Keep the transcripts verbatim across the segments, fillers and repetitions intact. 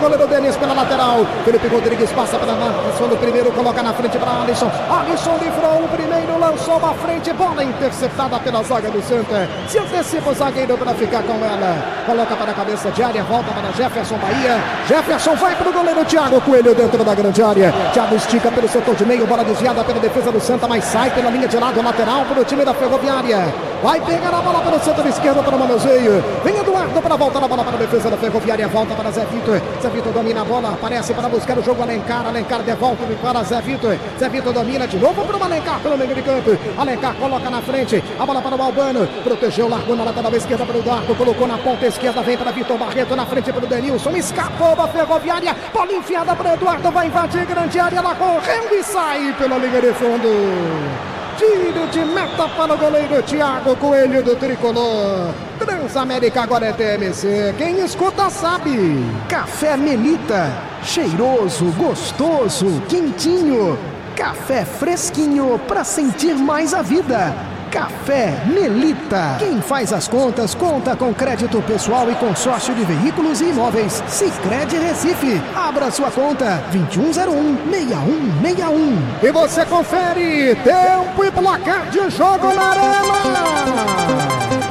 goleiro Denis pela lateral. Felipe Rodrigues passa pela marcação do primeiro, coloca na frente para Alisson. Alisson livrou o primeiro, lançou à frente, bola interceptada pela zaga do Santa. Se antecipa o zagueiro para ficar com ela. Coloca para a cabeça de área, volta para Jefferson Bahia. Jefferson vai para o goleiro Thiago Coelho dentro da grande área. Thiago estica pelo setor de meio, bola desviada pela defesa do Santa, mas sai pela linha de lado lateral para o time da Ferroviária. Vai pegar a bola pelo setor esquerdo para o manuseio. Vem Eduardo para voltar a bola para a defesa da Ferroviária. Volta para Zé Vitor. Zé Vitor domina a bola, aparece para buscar o jogo Alencar. Alencar devolve para Zé Vitor. Zé Vitor domina de novo para o Alencar pelo meio de campo. Alencar coloca na frente. A bola para o Albano. Protegeu, largou na lateral esquerda para o Eduardo. Colocou na ponta esquerda. Vem para Vitor Barreto na frente para o Denilson. Escapou da Ferroviária. Bola enfiada para o Eduardo. Vai invadir grande área. Ela correndo e sai pela linha de fundo. Tiro de meta para o goleiro Thiago Coelho do Tricolor. Transamérica agora é T M C. Quem escuta sabe. Café Melita. Cheiroso, gostoso, quentinho. Café fresquinho para sentir mais a vida. Café Melita. Quem faz as contas, conta com crédito pessoal e consórcio de veículos e imóveis. Sicredi Recife. Abra sua conta. vinte e um zero um, seis um seis um. E você confere tempo e placar de jogo na Arena.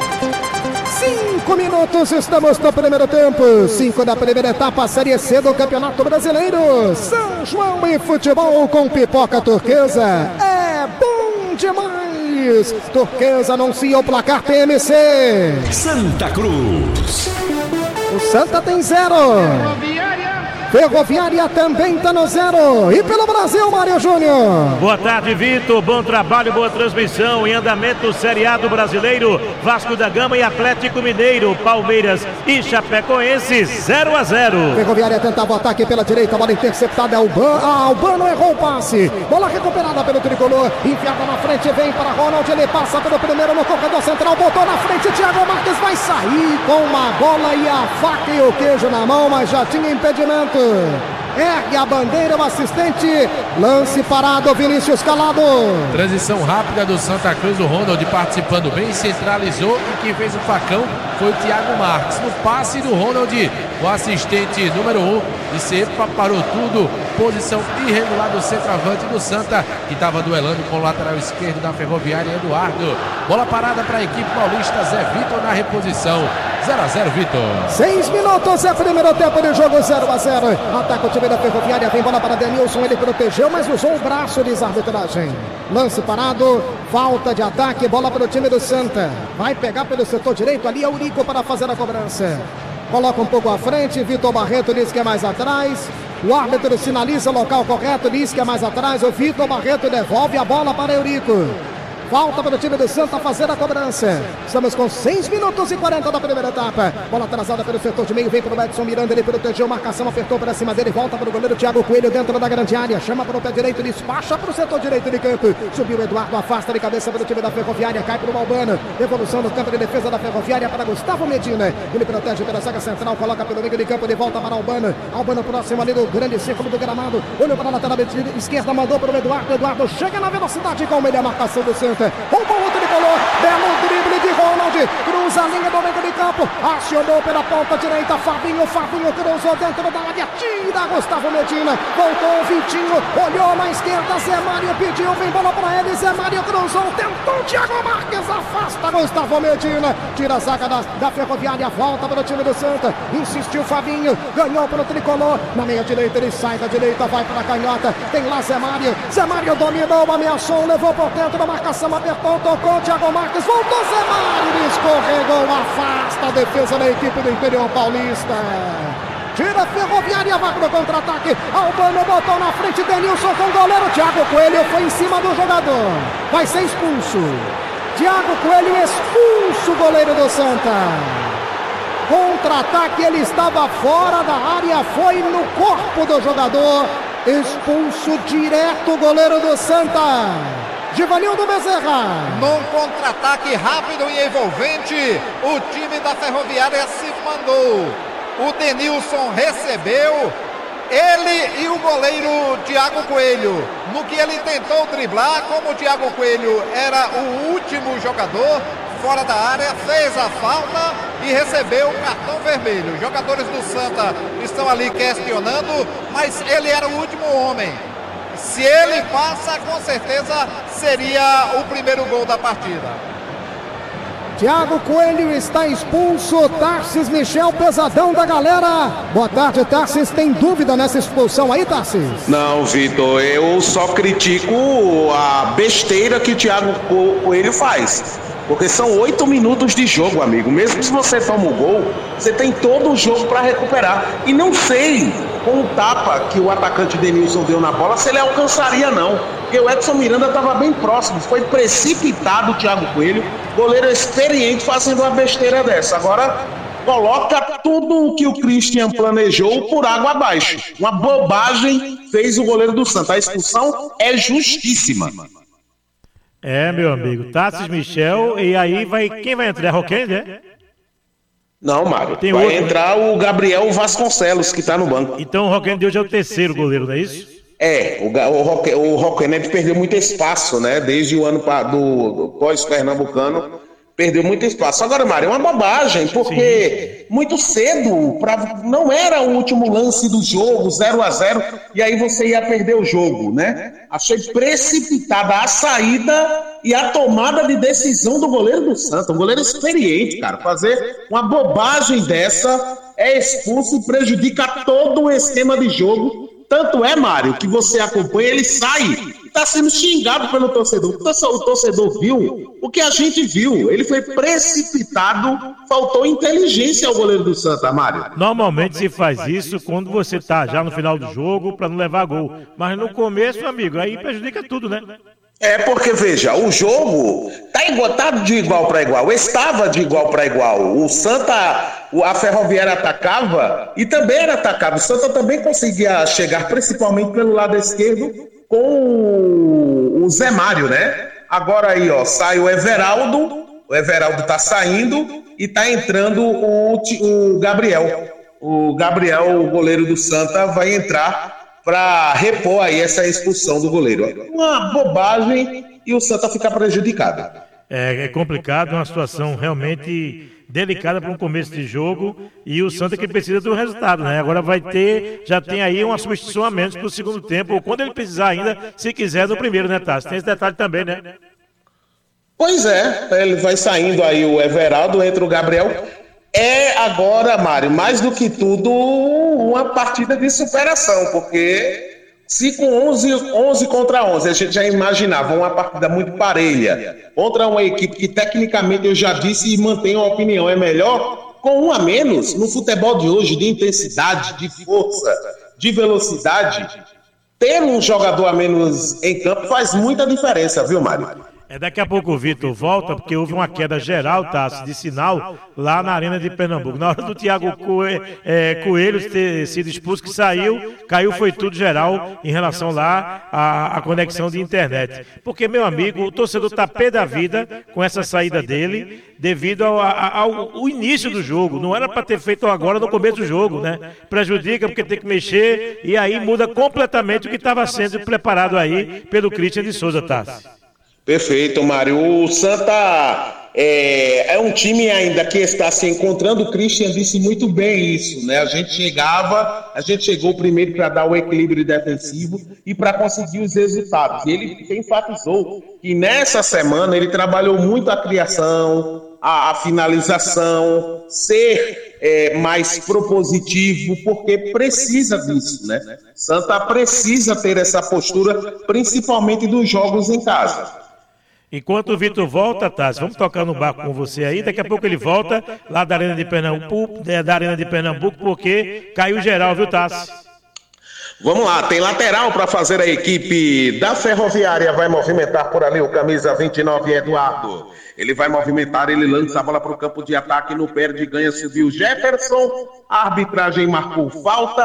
Cinco minutos, estamos no primeiro tempo. Cinco da primeira etapa, Série C do Campeonato Brasileiro. São João e futebol com pipoca turquesa. É bom demais. Turquesa anuncia o placar T M C. Santa Cruz. O Santa tem zero. Ferroviária também está no zero. E pelo Brasil, Mário Júnior. Boa tarde, Vitor. Bom trabalho, boa transmissão. Em andamento, Série A do Brasileiro. Vasco da Gama e Atlético Mineiro. Palmeiras e Chapecoense, zero a zero. Ferroviária tentava o ataque pela direita. Bola interceptada. Albano, ah, Albano errou o passe. Bola recuperada pelo Tricolor. Enfiada na frente, vem para Ronald. Ele passa pelo primeiro no corredor central. Botou na frente. Thiago Marques vai sair com uma bola e a faca e o queijo na mão, mas já tinha impedimento. Ergue a bandeira, o assistente. Lance parado, Vinícius Calado. Transição rápida do Santa Cruz, o Ronald participando bem, centralizou e quem fez o facão foi o Thiago Marques. No passe do Ronald, o assistente número um, de Cepa parou tudo. Posição irregular do centroavante do Santa, que estava duelando com o lateral esquerdo da Ferroviária, Eduardo. Bola parada para a equipe paulista, Zé Vitor na reposição. zero a zero, Vitor. Seis minutos é primeiro tempo de jogo, zero a zero. Ataca o time da Ferroviária, vem bola para Denilson, ele protegeu, mas usou o braço, diz a arbitragem. Lance parado, falta de ataque, bola para o time do Santa. Vai pegar pelo setor direito, ali é o Nico para fazer a cobrança. Coloca um pouco à frente, Vitor Barreto diz que é mais atrás. O árbitro sinaliza o local correto, diz que é mais atrás. O Vitor Barreto devolve a bola para Eurico. Falta para o time do Santa fazer a cobrança. Estamos com seis minutos e quarenta da primeira etapa. Bola atrasada pelo setor de meio. Vem para o Edson Miranda. Ele protegeu. Marcação apertou para cima dele. Volta para o goleiro Thiago Coelho dentro da grande área. Chama para o pé direito. Despacha para o setor direito de campo. Subiu Eduardo. Afasta de cabeça para o time da Ferroviária. Cai para o Albano. Devolução no campo de defesa da Ferroviária para Gustavo Medina. Ele protege pela zaga central. Coloca pelo meio de campo. De volta para Albano. Albano próximo ali do grande círculo do gramado. Olhou para a lateral esquerda. Mandou para o Eduardo. Eduardo chega na velocidade com ele. A marcação do Santa. Roubou o Tricolor, belo drible de Ronald, cruza a linha do meio de campo, acionou pela ponta direita, Fabinho, Fabinho cruzou dentro da área, tira Gustavo Medina, voltou o Vitinho, olhou na esquerda, Zé Mário pediu, vem bola para ele, Zé Mário cruzou, tentou Thiago Marques, afasta Gustavo Medina, tira a zaga da, da Ferroviária, volta para o time do Santa, insistiu Fabinho, ganhou para o Tricolor, na meia direita ele sai da direita, vai para a canhota, tem lá Zé Mário, Zé Mário dominou, ameaçou, levou por dentro da marcação, apertou, tocou, Thiago Marques, voltou Zé Mário, escorregou, afasta a defesa da equipe do interior paulista. Tira a Ferroviária, vai pro contra-ataque. Albano botou na frente, Denilson com o goleiro. Thiago Coelho foi em cima do jogador. Vai ser expulso. Thiago Coelho expulso o goleiro do Santa. Contra-ataque, ele estava fora da área, foi no corpo do jogador. Expulso direto o goleiro do Santa. Givanildo Bezerra. Num contra-ataque rápido e envolvente, o time da Ferroviária se mandou. O Denilson recebeu, ele e o goleiro Thiago Coelho. No que ele tentou driblar, como o Thiago Coelho era o último jogador fora da área, fez a falta e recebeu o cartão vermelho. Os jogadores do Santa estão ali questionando, mas ele era o último homem. Se ele passa, com certeza seria o primeiro gol da partida. Thiago Coelho está expulso. Tarcísio Michel, pesadão da galera. Boa tarde, Tarcísio. Tem dúvida nessa expulsão aí, Tarcísio? Não, Vitor, eu só critico a besteira que o Thiago Coelho faz. Porque são oito minutos de jogo, amigo. Mesmo se você toma o gol, você tem todo o jogo para recuperar. E não sei, com o tapa que o atacante Denilson deu na bola, se ele alcançaria, não. Porque o Edson Miranda estava bem próximo. Foi precipitado o Thiago Coelho, goleiro experiente, fazendo uma besteira dessa. Agora, coloca tudo o que o Christian planejou por água abaixo. Uma bobagem fez o goleiro do Santa. A expulsão é justíssima. É, meu amigo, Tarcísio Michel, e aí vai, quem vai entrar? Roquene, né? Não, Mário, Tem vai outro, entrar né? o Gabriel Vasconcelos, que tá no banco. Então o Roquene de hoje é o terceiro goleiro, não é isso? É, o, o, Roque, o Roquene perdeu muito espaço, né? Desde o ano do, do pós-pernambucano, perdeu muito espaço. Agora, Mário, é uma bobagem, porque Sim. muito cedo, pra, não era o último lance do jogo, zero a zero, e aí você ia perder o jogo, né? Achei precipitada a saída e a tomada de decisão do goleiro do Santa, um goleiro experiente, cara. Fazer uma bobagem dessa é expulso e prejudica todo o esquema de jogo. Tanto é, Mário, que você acompanha, ele sai e está sendo xingado pelo torcedor. O torcedor viu o que a gente viu. Ele foi precipitado, faltou inteligência ao goleiro do Santa, Mário. Normalmente se faz isso quando você está já no final do jogo para não levar gol. Mas no começo, amigo, aí prejudica tudo, né? É porque, veja, o jogo tá igual, de igual para igual, estava de igual para igual. O Santa, a Ferroviária atacava e também era atacado. O Santa também conseguia chegar, principalmente pelo lado esquerdo, com o Zé Mário, né? Agora aí, ó, sai o Everaldo, o Everaldo tá saindo e tá entrando o, o Gabriel. O Gabriel, o goleiro do Santa, vai entrar para repor aí essa expulsão do goleiro. Uma bobagem e o Santa fica prejudicado. É, é complicado, uma situação realmente delicada para um começo de jogo e o Santa que precisa do resultado, né? Agora vai ter, já tem aí uma substituição a menos para o segundo tempo, ou quando ele precisar ainda, se quiser, no primeiro, né, Tassi? Tem esse detalhe também, né? Pois é, ele vai saindo aí o Everaldo, entra o Gabriel. É agora, Mário, mais do que tudo, uma partida de superação, porque se com onze, onze contra onze a gente já imaginava uma partida muito parelha contra uma equipe que tecnicamente eu já disse e mantenho a opinião, é melhor, com um a menos no futebol de hoje, de intensidade, de força, de velocidade, ter um jogador a menos em campo faz muita diferença, viu, Mário? É, daqui a pouco o Vitor volta, porque houve uma queda geral, Tassi, de sinal lá na Arena de Pernambuco. Na hora do Thiago Coelho, é, Coelho ter sido expulso, que saiu, caiu, foi tudo geral em relação lá à, à conexão de internet. Porque, meu amigo, o torcedor está pé da vida com essa saída dele, devido ao, ao, ao início do jogo. Não era para ter feito agora no começo do jogo, né? Prejudica porque tem que mexer e aí muda completamente o que estava sendo preparado aí pelo Christian de Souza, Tassi. Perfeito, Mário. O Santa é, é um time ainda que está se encontrando. O Christian disse muito bem isso, né? A gente chegava, a gente chegou primeiro para dar o equilíbrio defensivo e para conseguir os resultados. E ele enfatizou que nessa semana ele trabalhou muito a criação, a, a finalização, ser é, mais propositivo, porque precisa disso, né? Santa precisa ter essa postura, principalmente dos jogos em casa. Enquanto o Vitor volta, Tassi, vamos tocar no barco com você aí. Daqui a pouco ele volta lá da Arena de Pernambuco, da Arena de Pernambuco, porque caiu geral, viu, Tassi? Vamos lá, tem lateral para fazer a equipe da Ferroviária. Vai movimentar por ali o camisa vinte e nove, Eduardo. Ele vai movimentar, ele lança a bola para o campo de ataque, no perde, ganha, subiu Jefferson. A arbitragem marcou falta.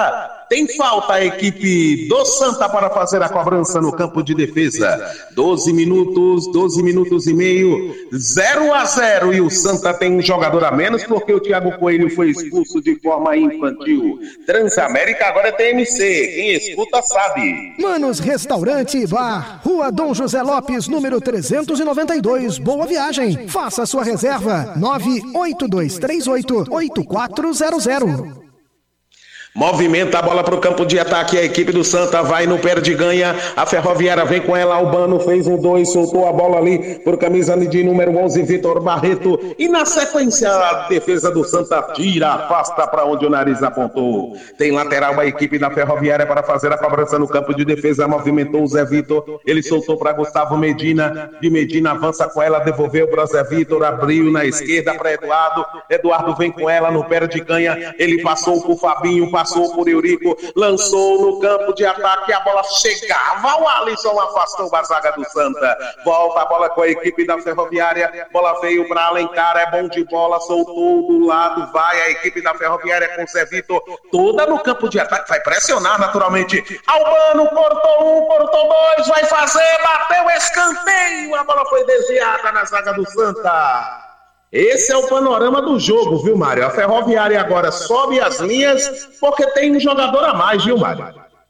Tem falta a equipe do Santa para fazer a cobrança no campo de defesa. doze minutos, doze minutos e meio, zero a zero. E o Santa tem um jogador a menos porque o Thiago Coelho foi expulso de forma infantil. Transamérica agora é T M C. Quem escuta sabe. Manos Restaurante e Bar, Rua Dom José Lopes, número trezentos e noventa e dois. Boa viagem. Faça sua reserva. nove oito dois três oito oito quatro zero zero. Movimenta a bola para o campo de ataque, a equipe do Santa vai no perde ganha, a Ferroviária vem com ela, Albano fez um dois, soltou a bola ali por camisa de número onze, Vitor Barreto, e na sequência a defesa do Santa tira, afasta para onde o nariz apontou. Tem lateral a equipe da Ferroviária para fazer a cobrança no campo de defesa, movimentou o Zé Vitor, ele soltou para Gustavo Medina, de Medina avança com ela, devolveu para Zé Vitor, abriu na esquerda para Eduardo, Eduardo vem com ela no perde ganha, ele passou por Fabinho, passou por Eurico, lançou no campo de ataque, a bola chegava, o Alisson afastou a zaga do Santa, volta a bola com a equipe da Ferroviária, bola veio para Alencar, é bom de bola, soltou do lado, vai a equipe da Ferroviária com o Zé Vitor, toda no campo de ataque, vai pressionar naturalmente, Albano cortou um, cortou dois, vai fazer, bateu escanteio, a bola foi desviada na zaga do Santa. Esse é o panorama do jogo, viu, Mário? A Ferroviária agora sobe as linhas porque tem um jogador a mais, viu, Mário?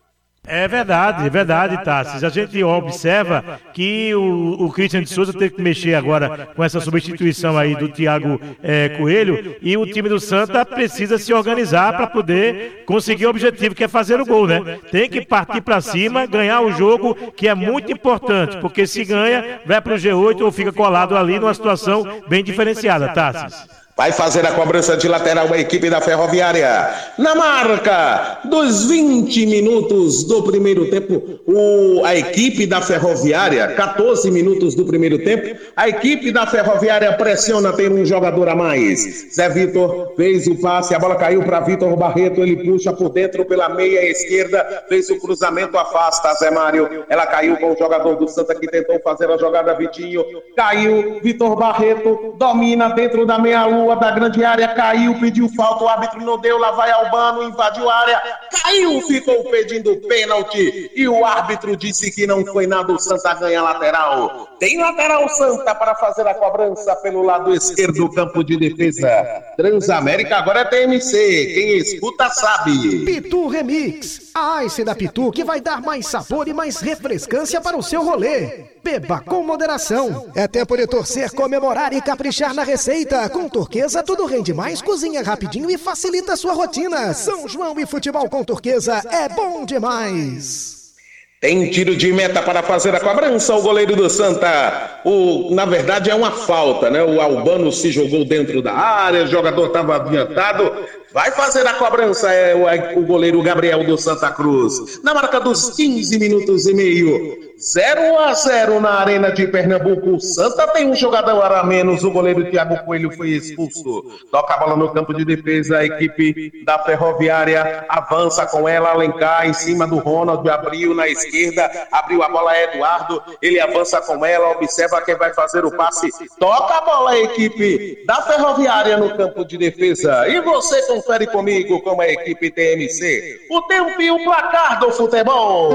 É verdade, é verdade, Tassi. A gente observa que o, o Christian de Souza teve que mexer agora com essa substituição aí do Thiago é, Coelho, e o time do Santa precisa se organizar para poder conseguir o objetivo, que é fazer o gol, né? Tem que partir para cima, ganhar o jogo, que é muito importante, porque se ganha, vai para o G oito ou fica colado ali numa situação bem diferenciada, Tassi. Vai fazer a cobrança de lateral a equipe da Ferroviária. Na marca dos vinte minutos do primeiro tempo, o, a equipe da Ferroviária, quatorze minutos do primeiro tempo, a equipe da Ferroviária pressiona, tem um jogador a mais. Zé Vitor fez o passe, a bola caiu para Vitor Barreto, ele puxa por dentro pela meia esquerda, fez o cruzamento, afasta Zé Mário. Ela caiu com o jogador do Santa que tentou fazer a jogada, Vitinho. Caiu, Vitor Barreto domina dentro da meia-lua da grande área, caiu, pediu falta, o árbitro não deu, lá vai Albano, invadiu a área, caiu, ficou pedindo pênalti, e o árbitro disse que não foi nada, o Santa ganha lateral. Tem lateral Santa para fazer a cobrança pelo lado esquerdo do campo de defesa. Transamérica agora é T M C, quem escuta sabe. Pitu Remix, a Ice da Pitu que vai dar mais sabor e mais refrescância para o seu rolê. Beba com moderação. É tempo de torcer, comemorar e caprichar na receita. Com Turquesa tudo rende mais, cozinha rapidinho e facilita a sua rotina. São João e futebol com Turquesa é bom demais. Tem tiro de meta para fazer a cobrança, o goleiro do Santa. O, na verdade é uma falta, né? O Albano se jogou dentro da área, o jogador estava adiantado. Vai fazer a cobrança é o, o goleiro Gabriel do Santa Cruz. Na marca dos quinze minutos e meio, zero a zero na Arena de Pernambuco. O Santa tem um jogador a menos, o goleiro Thiago Coelho foi expulso. Toca a bola no campo de defesa, a equipe da Ferroviária avança com ela, Alencar em cima do Ronald, abriu na esquerda, abriu a bola Eduardo, ele avança com ela, observa quem vai fazer o passe, toca a bola a equipe da Ferroviária no campo de defesa. E você confere comigo com a equipe T M C o tempo e o placar do futebol.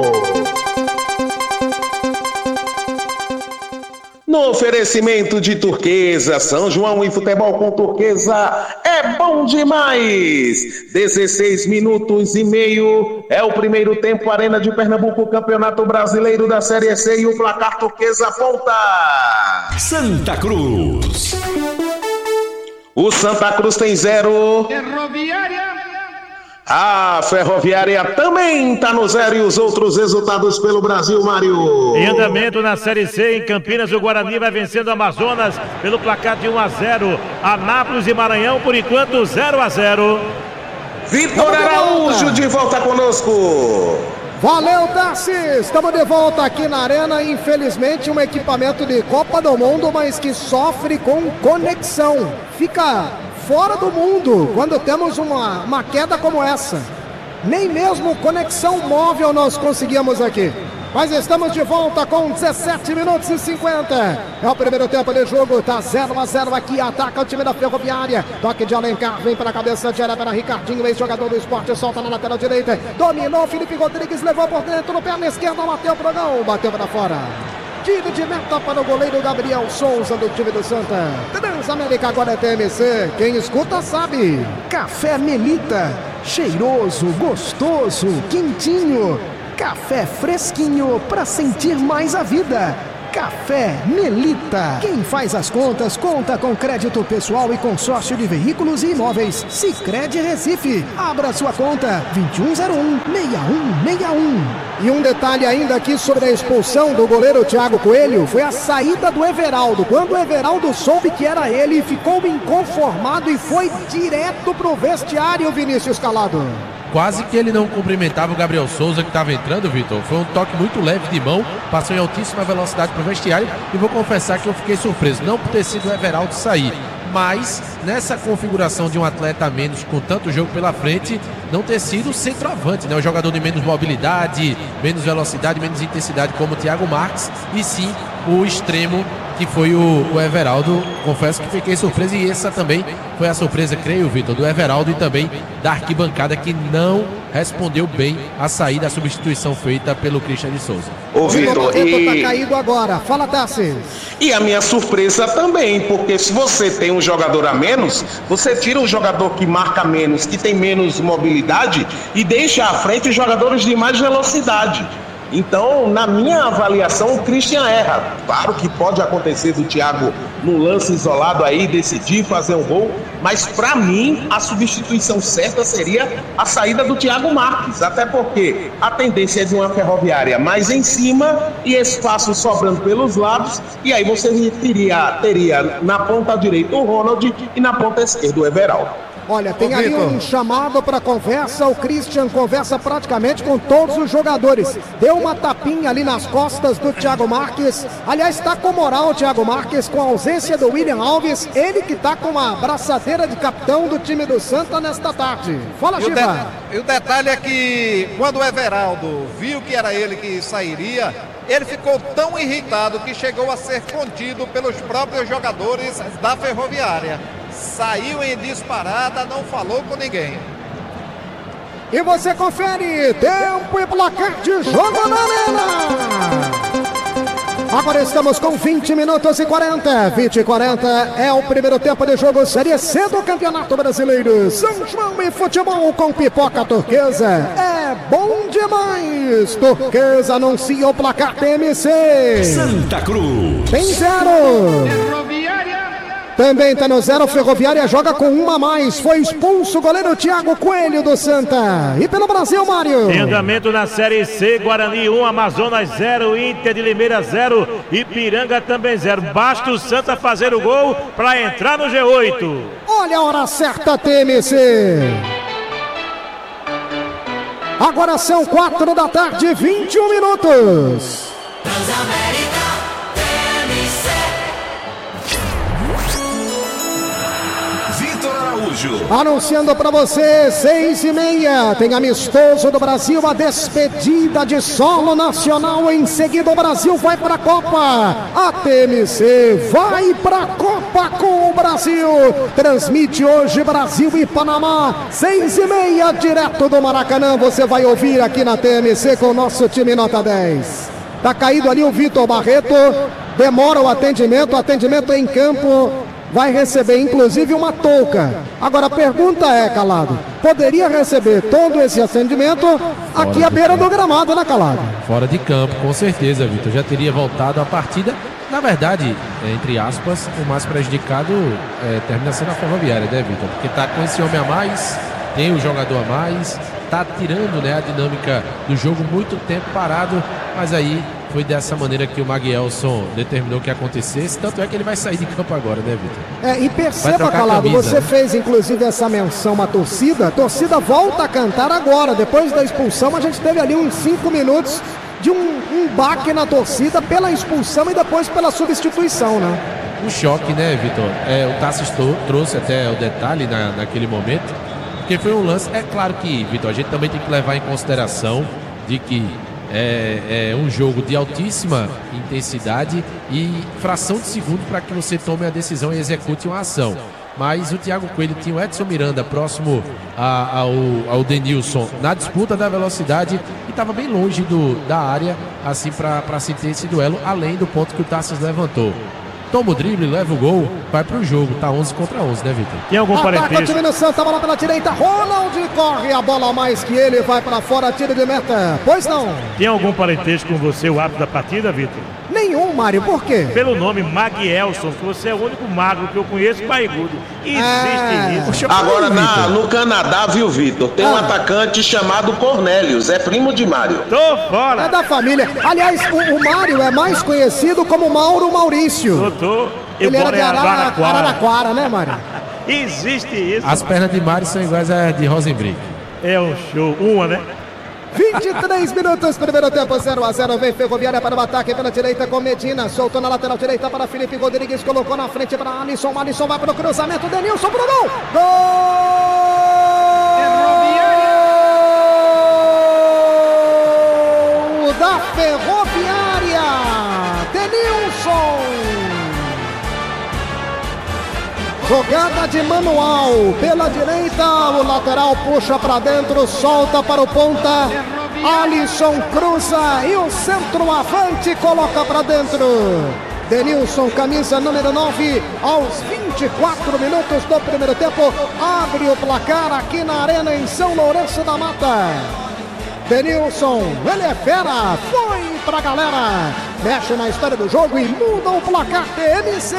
No oferecimento de Turquesa, São João e futebol com Turquesa é bom demais. dezesseis minutos e meio é o primeiro tempo, Arena de Pernambuco, Campeonato Brasileiro da Série C, e o placar Turquesa aponta Santa Cruz. O Santa Cruz tem zero. Ferroviária. A Ferroviária também está no zero, e os outros resultados pelo Brasil, Mário. Em andamento na Série C, em Campinas, o Guarani vai vencendo o Amazonas pelo placar de um a zero. Anápolis e Maranhão, por enquanto, zero a zero. Vitor Araújo de volta conosco. Valeu, Tarsis! Estamos de volta aqui na Arena. Infelizmente, um equipamento de Copa do Mundo, mas que sofre com conexão. Fica fora do mundo quando temos uma, uma queda como essa. Nem mesmo conexão móvel nós conseguimos aqui. Mas estamos de volta com dezessete minutos e cinquenta. É o primeiro tempo de jogo, tá zero a zero aqui, ataca o time da Ferroviária. Toque de Alencar, vem para a cabeça de área para Ricardinho, ex-jogador do Esporte, solta na lateral direita. Dominou, Felipe Rodrigues, levou por dentro, no pé na esquerda, bateu pro gol, bateu para fora. Tiro de meta para o goleiro Gabriel Souza do time do Santa. Transamérica agora é T M C. Quem escuta sabe. Café Melita. Cheiroso, gostoso, quentinho. Café fresquinho para sentir mais a vida. Café Melita. Quem faz as contas, conta com crédito pessoal e consórcio de veículos e imóveis. Sicredi Recife. Abra sua conta. vinte e um zero um, seis um seis um. E um detalhe ainda aqui sobre a expulsão do goleiro Thiago Coelho. Foi a saída do Everaldo. Quando o Everaldo soube que era ele, ficou inconformado e foi direto pro vestiário, Vinícius Calado. Quase que ele não cumprimentava o Gabriel Souza que estava entrando, Vitor. Foi um toque muito leve de mão, passou em altíssima velocidade para o vestiário e vou confessar que eu fiquei surpreso, não por ter sido o Everaldo sair, mas nessa configuração de um atleta a menos com tanto jogo pela frente, não ter sido o centroavante, né? O jogador de menos mobilidade, menos velocidade, menos intensidade como o Thiago Marques, e sim o extremo que foi o, o Everaldo. Confesso que fiquei surpreso e essa também foi a surpresa, creio, Vitor, do Everaldo e também da arquibancada que não respondeu bem a saída, a substituição feita pelo Christian de Souza. Ô, Vitor, e... tá caído agora. Fala, Tassi. E a minha surpresa também, porque se você tem um jogador a menos, você tira um jogador que marca menos, que tem menos mobilidade e deixa à frente os jogadores de mais velocidade. Então, na minha avaliação, o Christian erra. Claro que pode acontecer do Thiago, no lance isolado aí, decidir fazer um gol, mas para mim, a substituição certa seria a saída do Thiago Marques, até porque a tendência é de uma Ferroviária mais em cima e espaço sobrando pelos lados, e aí você teria, teria na ponta direita o Ronald e na ponta esquerda o Everaldo. Olha, tem Ô, ali Vitor. um chamado para conversa, o Christian conversa praticamente com todos os jogadores. Deu uma tapinha ali nas costas do Thiago Marques. Aliás, está com moral o Thiago Marques, com a ausência do William Alves. Ele que está com a braçadeira de capitão do time do Santa nesta tarde. Fala, E o, Giva. de... e o detalhe é que quando o Everaldo viu que era ele que sairia, ele ficou tão irritado que chegou a ser contido pelos próprios jogadores da Ferroviária. Saiu em disparada, não falou com ninguém. E você confere tempo e placar de jogo na arena. Agora estamos com vinte minutos e quarenta. vinte e quarenta é o primeiro tempo de jogo Série C do Campeonato Brasileiro. São João e futebol com pipoca turquesa. É bom demais. Turquesa anuncia o placar T M C. Santa Cruz. Tem zero. Também tá no zero, Ferroviária joga com uma a mais. Foi expulso o goleiro Thiago Coelho do Santa. E pelo Brasil, Mário. Em andamento na Série C, Guarani um, Amazonas zero, Inter de Limeira zero, Ipiranga também zero. Basta o Santa fazer o gol para entrar no G oito. Olha a hora certa, T M C. Agora são quatro da tarde, vinte e um minutos. Transamérica T M C. Anunciando pra você, seis e meia, tem amistoso do Brasil, a despedida de solo nacional. Em seguida o Brasil vai pra Copa. A T M C vai pra Copa com o Brasil. Transmite hoje Brasil e Panamá, seis e meia, direto do Maracanã. Você vai ouvir aqui na T M C com o nosso time nota dez. Tá caído ali o Vitor Barreto, demora o atendimento, o atendimento em campo. Vai receber inclusive uma touca. Agora a pergunta é, Calado, poderia receber todo esse atendimento aqui à beira do gramado, né, Calado? Fora de campo, com certeza, Vitor. Já teria voltado a partida. Na verdade, entre aspas, o mais prejudicado é, termina sendo a Ferroviária, né, Vitor? Porque tá com esse homem a mais, tem o jogador a mais, tá tirando, né, a dinâmica do jogo, muito tempo parado, mas aí foi dessa maneira que o Maguielson determinou que acontecesse, tanto é que ele vai sair de campo agora, né, Vitor? É, e perceba, Calado, camisa, você né? fez inclusive essa menção à torcida. A torcida volta a cantar agora. Depois da expulsão, a gente teve ali uns cinco minutos de um, um baque na torcida pela expulsão e depois pela substituição, né? Um choque, né, Vitor? É, o Tassis trouxe até o detalhe na, naquele momento, porque foi um lance. É claro que, Vitor, a gente também tem que levar em consideração de que é, é um jogo de altíssima intensidade e fração de segundo para que você tome a decisão e execute uma ação. Mas o Thiago Coelho tinha o Edson Miranda próximo a, ao, ao Denilson na disputa da velocidade e estava bem longe do, da área assim para se ter esse duelo, além do ponto que o Tarsis levantou. Toma o drible, leva o gol, vai pro jogo. Tá onze contra onze, né, Vitor? Tem algum parentesco? Ataca o time do Santa, bola pela direita. Ronald corre a bola mais que ele, vai pra fora, tiro de meta. Pois não. Tem algum parentesco com você, o árbitro da partida, Vitor? Nenhum, Mário, por quê? Pelo nome Magielson, que você é o único magro que eu conheço, barrigudo. Existe É. isso. Agora, na, no Canadá, viu, Vitor? Tem um Ah. atacante chamado Cornélios, é primo de Mário. Tô É fora. da família. Aliás, o, o Mário é mais conhecido como Mauro Maurício. Tô, tô. Eu Ele era moro de em Arara- Araraquara. Araraquara, né, Mário? Existe isso. As pernas de Mário são iguais a de Rosenbrick. É um show. Uma, né? vinte e três minutos, primeiro tempo, zero a zero. Vem Ferroviária para o ataque pela direita com Medina. Soltou na lateral direita para Felipe Rodrigues. Colocou na frente para Alisson. Alisson vai para o cruzamento. Denilson para o gol. Gol da Ferroviária. Denilson. Jogada de manual pela direita, o lateral puxa para dentro, solta para o ponta. Alisson cruza e o centroavante coloca para dentro. Denilson, camisa número nove, aos vinte e quatro minutos do primeiro tempo, abre o placar aqui na Arena em São Lourenço da Mata. Denilson, ele é fera, foi pra galera, mexe na história do jogo e muda o placar T M C.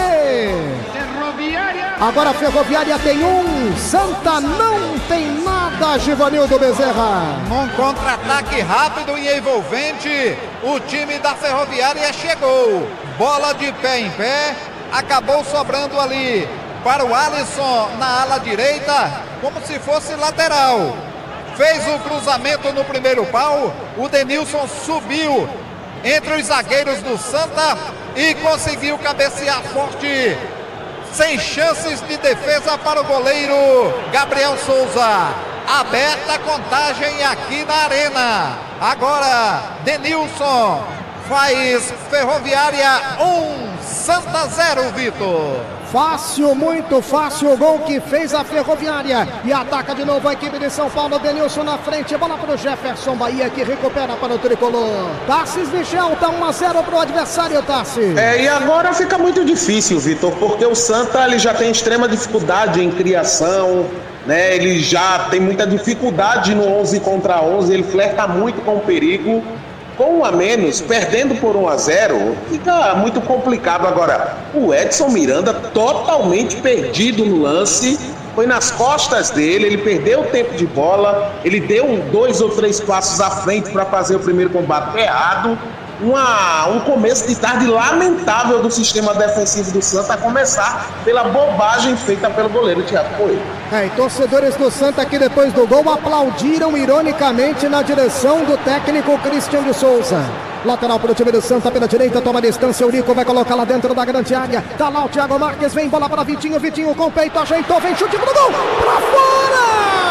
Agora a Ferroviária tem um, Santa não tem nada, Givanildo Bezerra. Num contra-ataque rápido e envolvente, o time da Ferroviária chegou. Bola de pé em pé, acabou sobrando ali para o Alisson na ala direita, como se fosse lateral. Fez o cruzamento no primeiro pau, o Denilson subiu entre os zagueiros do Santa e conseguiu cabecear forte, sem chances de defesa para o goleiro Gabriel Souza. Aberta a contagem aqui na Arena. Agora, Denilson faz Ferroviária um, Santa zero, Vitor. Fácil, muito fácil o gol que fez a Ferroviária. E ataca de novo a equipe de São Paulo. Denilson na frente, bola para o Jefferson Bahia que recupera para o tricolor. Tarsis Michel tá um a zero para o adversário, Tarsis. É, e agora fica muito difícil, Vitor, porque o Santa ele já tem extrema dificuldade em criação, né? Ele já tem muita dificuldade no onze contra onze, ele flerta muito com o perigo. Com um a menos, perdendo por um a zero, fica muito complicado. Agora, o Edson Miranda totalmente perdido no lance, foi nas costas dele, ele perdeu o tempo de bola, ele deu dois ou três passos à frente para fazer o primeiro combate errado. Uma, um começo de tarde lamentável do sistema defensivo do Santa, a começar pela bobagem feita pelo goleiro Thiago Coelho. É, e torcedores do Santa aqui depois do gol aplaudiram ironicamente na direção do técnico Cristian de Souza. Lateral para o time do Santa pela direita, toma distância, o Nico vai colocar lá dentro da grande área. Tá lá o Thiago Marques, vem bola para Vitinho, Vitinho com o peito, ajeitou, vem chute pro gol, pra fora!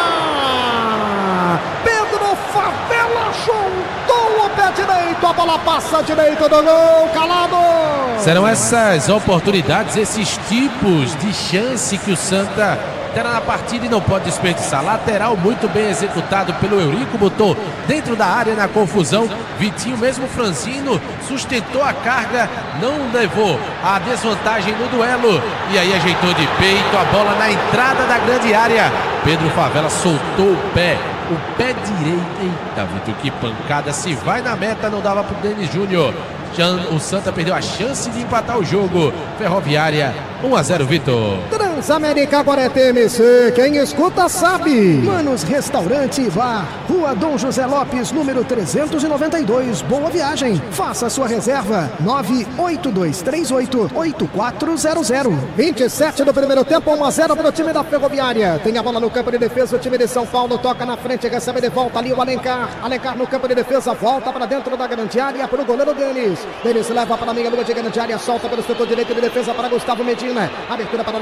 Pedro Favela chutou o pé direito, a bola passa direito do gol, calado! Serão essas oportunidades, esses tipos de chance que o Santa terá na partida e não pode desperdiçar. Lateral muito bem executado pelo Eurico, botou dentro da área na confusão. Vitinho, mesmo franzino, sustentou a carga, não levou a desvantagem no duelo e aí ajeitou de peito a bola na entrada da grande área. Pedro Favela soltou o pé, o pé direito. Eita, Vitor, que pancada. Se vai na meta, não dava pro Denis Júnior. O Santa perdeu a chance de empatar o jogo. Ferroviária, um a zero, Vitor. Transamérica agora é T M C, quem escuta sabe. Manos Restaurante e Bar, Rua Dom José Lopes, número trezentos e noventa e dois, Boa Viagem. Faça sua reserva, nove oito dois três oito oito quatro zero zero. vinte e sete do primeiro tempo, um a zero para o time da Ferroviária. Tem a bola no campo de defesa, o time de São Paulo toca na frente, recebe de volta ali o Alencar. Alencar no campo de defesa, volta para dentro da grande área para o goleiro Denis. Denis leva para a meia lua de grande área, solta pelo setor direito de defesa para Gustavo Medina. Abertura para a lateral direita.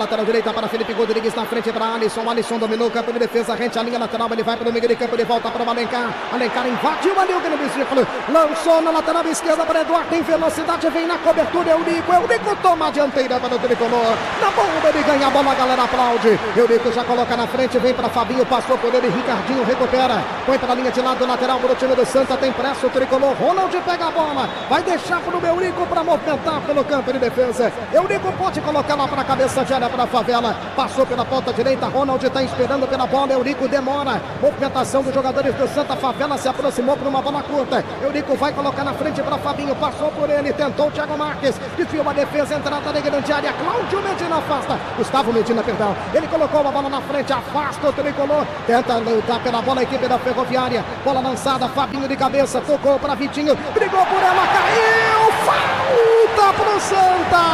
direita para Felipe Rodrigues, na frente para Alisson. Alisson dominou o campo de defesa, rente a linha lateral, ele vai para o meio de campo, ele volta para o Alencar. Alencar invadiu ali o grande círculo, lançou na lateral esquerda para Eduardo, tem velocidade, vem na cobertura, Eurico, Eurico toma a dianteira para o tricolor, na bomba ele ganha a bola, a galera aplaude. Eurico já coloca na frente, vem para Fabinho, passou por ele, Ricardinho recupera, põe para a linha de lado lateral para o time do Santa, tem pressa o tricolor, Ronald pega a bola, vai deixar para o Eurico para movimentar pelo campo de defesa. Eurico pode colocar lá para a cabeça de área para a Favela, passou pela ponta direita, Ronald está esperando pela bola, Eurico demora, movimentação dos jogadores do Santa, Favela se aproximou para uma bola curta, Eurico vai colocar na frente para Fabinho, passou por ele, tentou o Thiago Marques, desviou a defesa, entrada da grande área, Cláudio Medina afasta, Gustavo Medina, perdão, ele colocou a bola na frente, afasta o tricolor, tenta lutar pela bola a equipe da Ferroviária, bola lançada, Fabinho de cabeça, tocou para Vitinho, brigou por ela, caiu, falta pro Santa!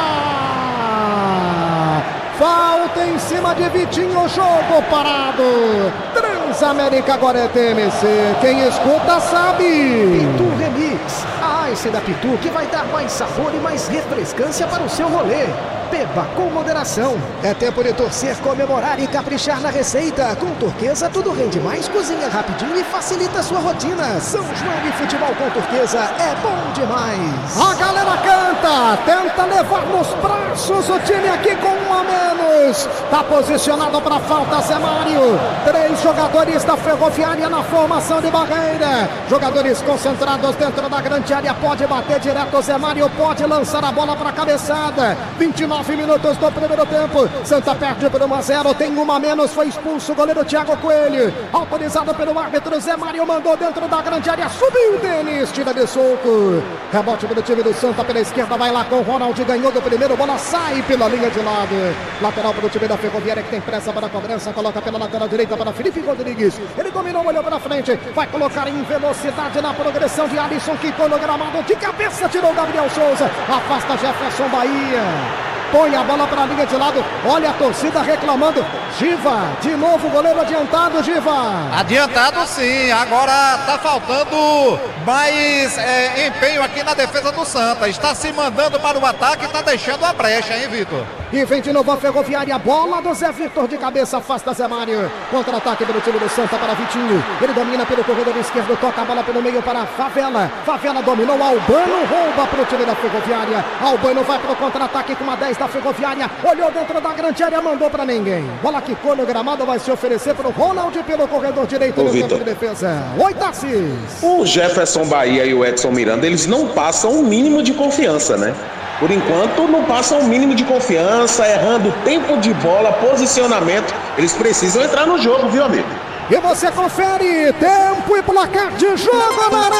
Falta em cima de Vitinho, jogo parado. Transamérica agora é T M C. Quem escuta sabe. Pitu Remix. A Ice da Pitu que vai dar mais sabor e mais refrescância para o seu rolê. Beba com moderação. É tempo de torcer, comemorar e caprichar na receita. Com Turquesa tudo rende mais, cozinha rapidinho e facilita a sua rotina. São João e futebol com Turquesa é bom demais. A galera canta, tenta levar nos braços o time aqui com um a menos. Tá posicionado para falta Zé Mário. Três jogadores da Ferroviária na formação de barreira. Jogadores concentrados dentro da grande área. Pode bater direto, Zé Mário pode lançar a bola para a cabeçada. vinte e nove minutos do primeiro tempo. Santa perde por um a zero. Tem uma a menos. Foi expulso o goleiro Thiago Coelho. Autorizado pelo árbitro. Zé Mário mandou dentro da grande área. Subiu o Denis. Tira de soco. Rebote pelo time do Santa pela esquerda. Vai lá com o Ronald. Ganhou do primeiro. Bola sai pela linha de lado. Lateral para o time da Ferroviária que tem pressa para a cobrança. Coloca pela lateral direita para Felipe Rodrigues. Ele dominou, olhou para frente. Vai colocar em velocidade na progressão de Alisson. Quicou no gramado. De cabeça tirou Gabriel Souza. Afasta Jefferson Bahia. Põe a bola para a linha de lado. Olha a torcida reclamando. Giva, de novo o goleiro adiantado, Giva. Adiantado sim, agora tá faltando mais é, empenho aqui na defesa do Santa. Está se mandando para o ataque e está deixando a brecha, hein, Vitor? E vem de novo a Ferroviária, bola do Zé Vitor de cabeça, afasta Zé Mário. Contra-ataque pelo time do Santa para Vitinho. Ele domina pelo corredor esquerdo, toca a bola pelo meio para Favela. Favela dominou, Albano rouba para o time da Ferroviária. Albano vai para o contra-ataque com uma dez da Ferroviária. Olhou dentro da grande área, mandou para ninguém. Bola quicou no gramado, vai se oferecer para o Ronald pelo corredor direito do campo de defesa. Oi, Tarcís. O Jefferson Bahia e o Edson Miranda, eles não passam o mínimo de confiança, né? Por enquanto, não passam o mínimo de confiança, errando tempo de bola, posicionamento. Eles precisam entrar no jogo, viu, amigo? E você confere tempo e placar de jogo na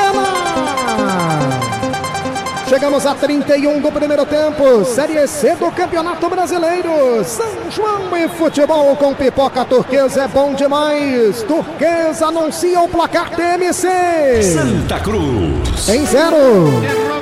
Arena. Chegamos a trinta e um do primeiro tempo. Série C do Campeonato Brasileiro. São João e futebol com pipoca Turquesa é bom demais. Turquesa anuncia o placar T M C. Santa Cruz. Em zero.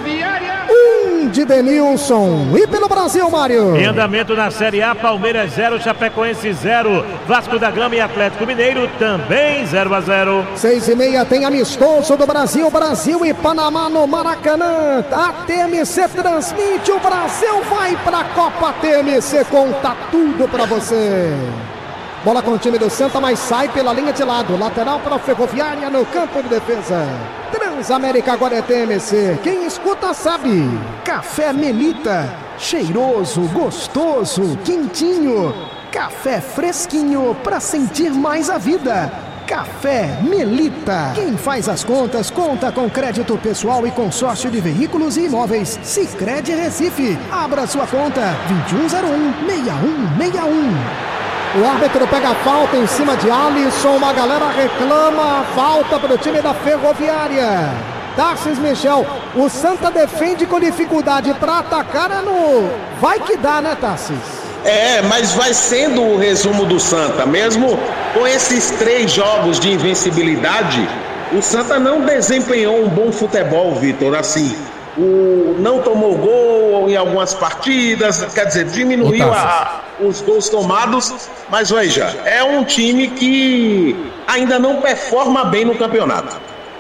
Um de Denilson. E pelo Brasil, Mário. Em andamento na Série A, Palmeiras zero, Chapecoense zero. Vasco da Gama e Atlético Mineiro também zero a zero. Seis e meia tem amistoso do Brasil. Brasil e Panamá no Maracanã. A T M C transmite. O Brasil vai pra Copa T M C. Conta tudo pra você. Bola com o time do Santa, mas sai pela linha de lado. Lateral para a Ferroviária no campo de defesa. Transamérica agora é T M C. Quem escuta sabe. Café Melita. Cheiroso, gostoso, quentinho. Café fresquinho para sentir mais a vida. Café Melita. Quem faz as contas, conta com crédito pessoal e consórcio de veículos e imóveis. Sicredi Recife. Abra sua conta. vinte e um zero um, seis um seis um. O árbitro pega a falta em cima de Alisson. Uma galera reclama a falta para o time da Ferroviária. Tarcís Michel, o Santa defende com dificuldade para atacar. É no... Vai que dá, né, Tarcís? É, mas vai sendo o resumo do Santa. Mesmo com esses três jogos de invencibilidade, o Santa não desempenhou um bom futebol, Vitor. Assim, o, não tomou gol em algumas partidas, quer dizer, diminuiu a, os gols tomados, mas veja, é um time que ainda não performa bem no campeonato.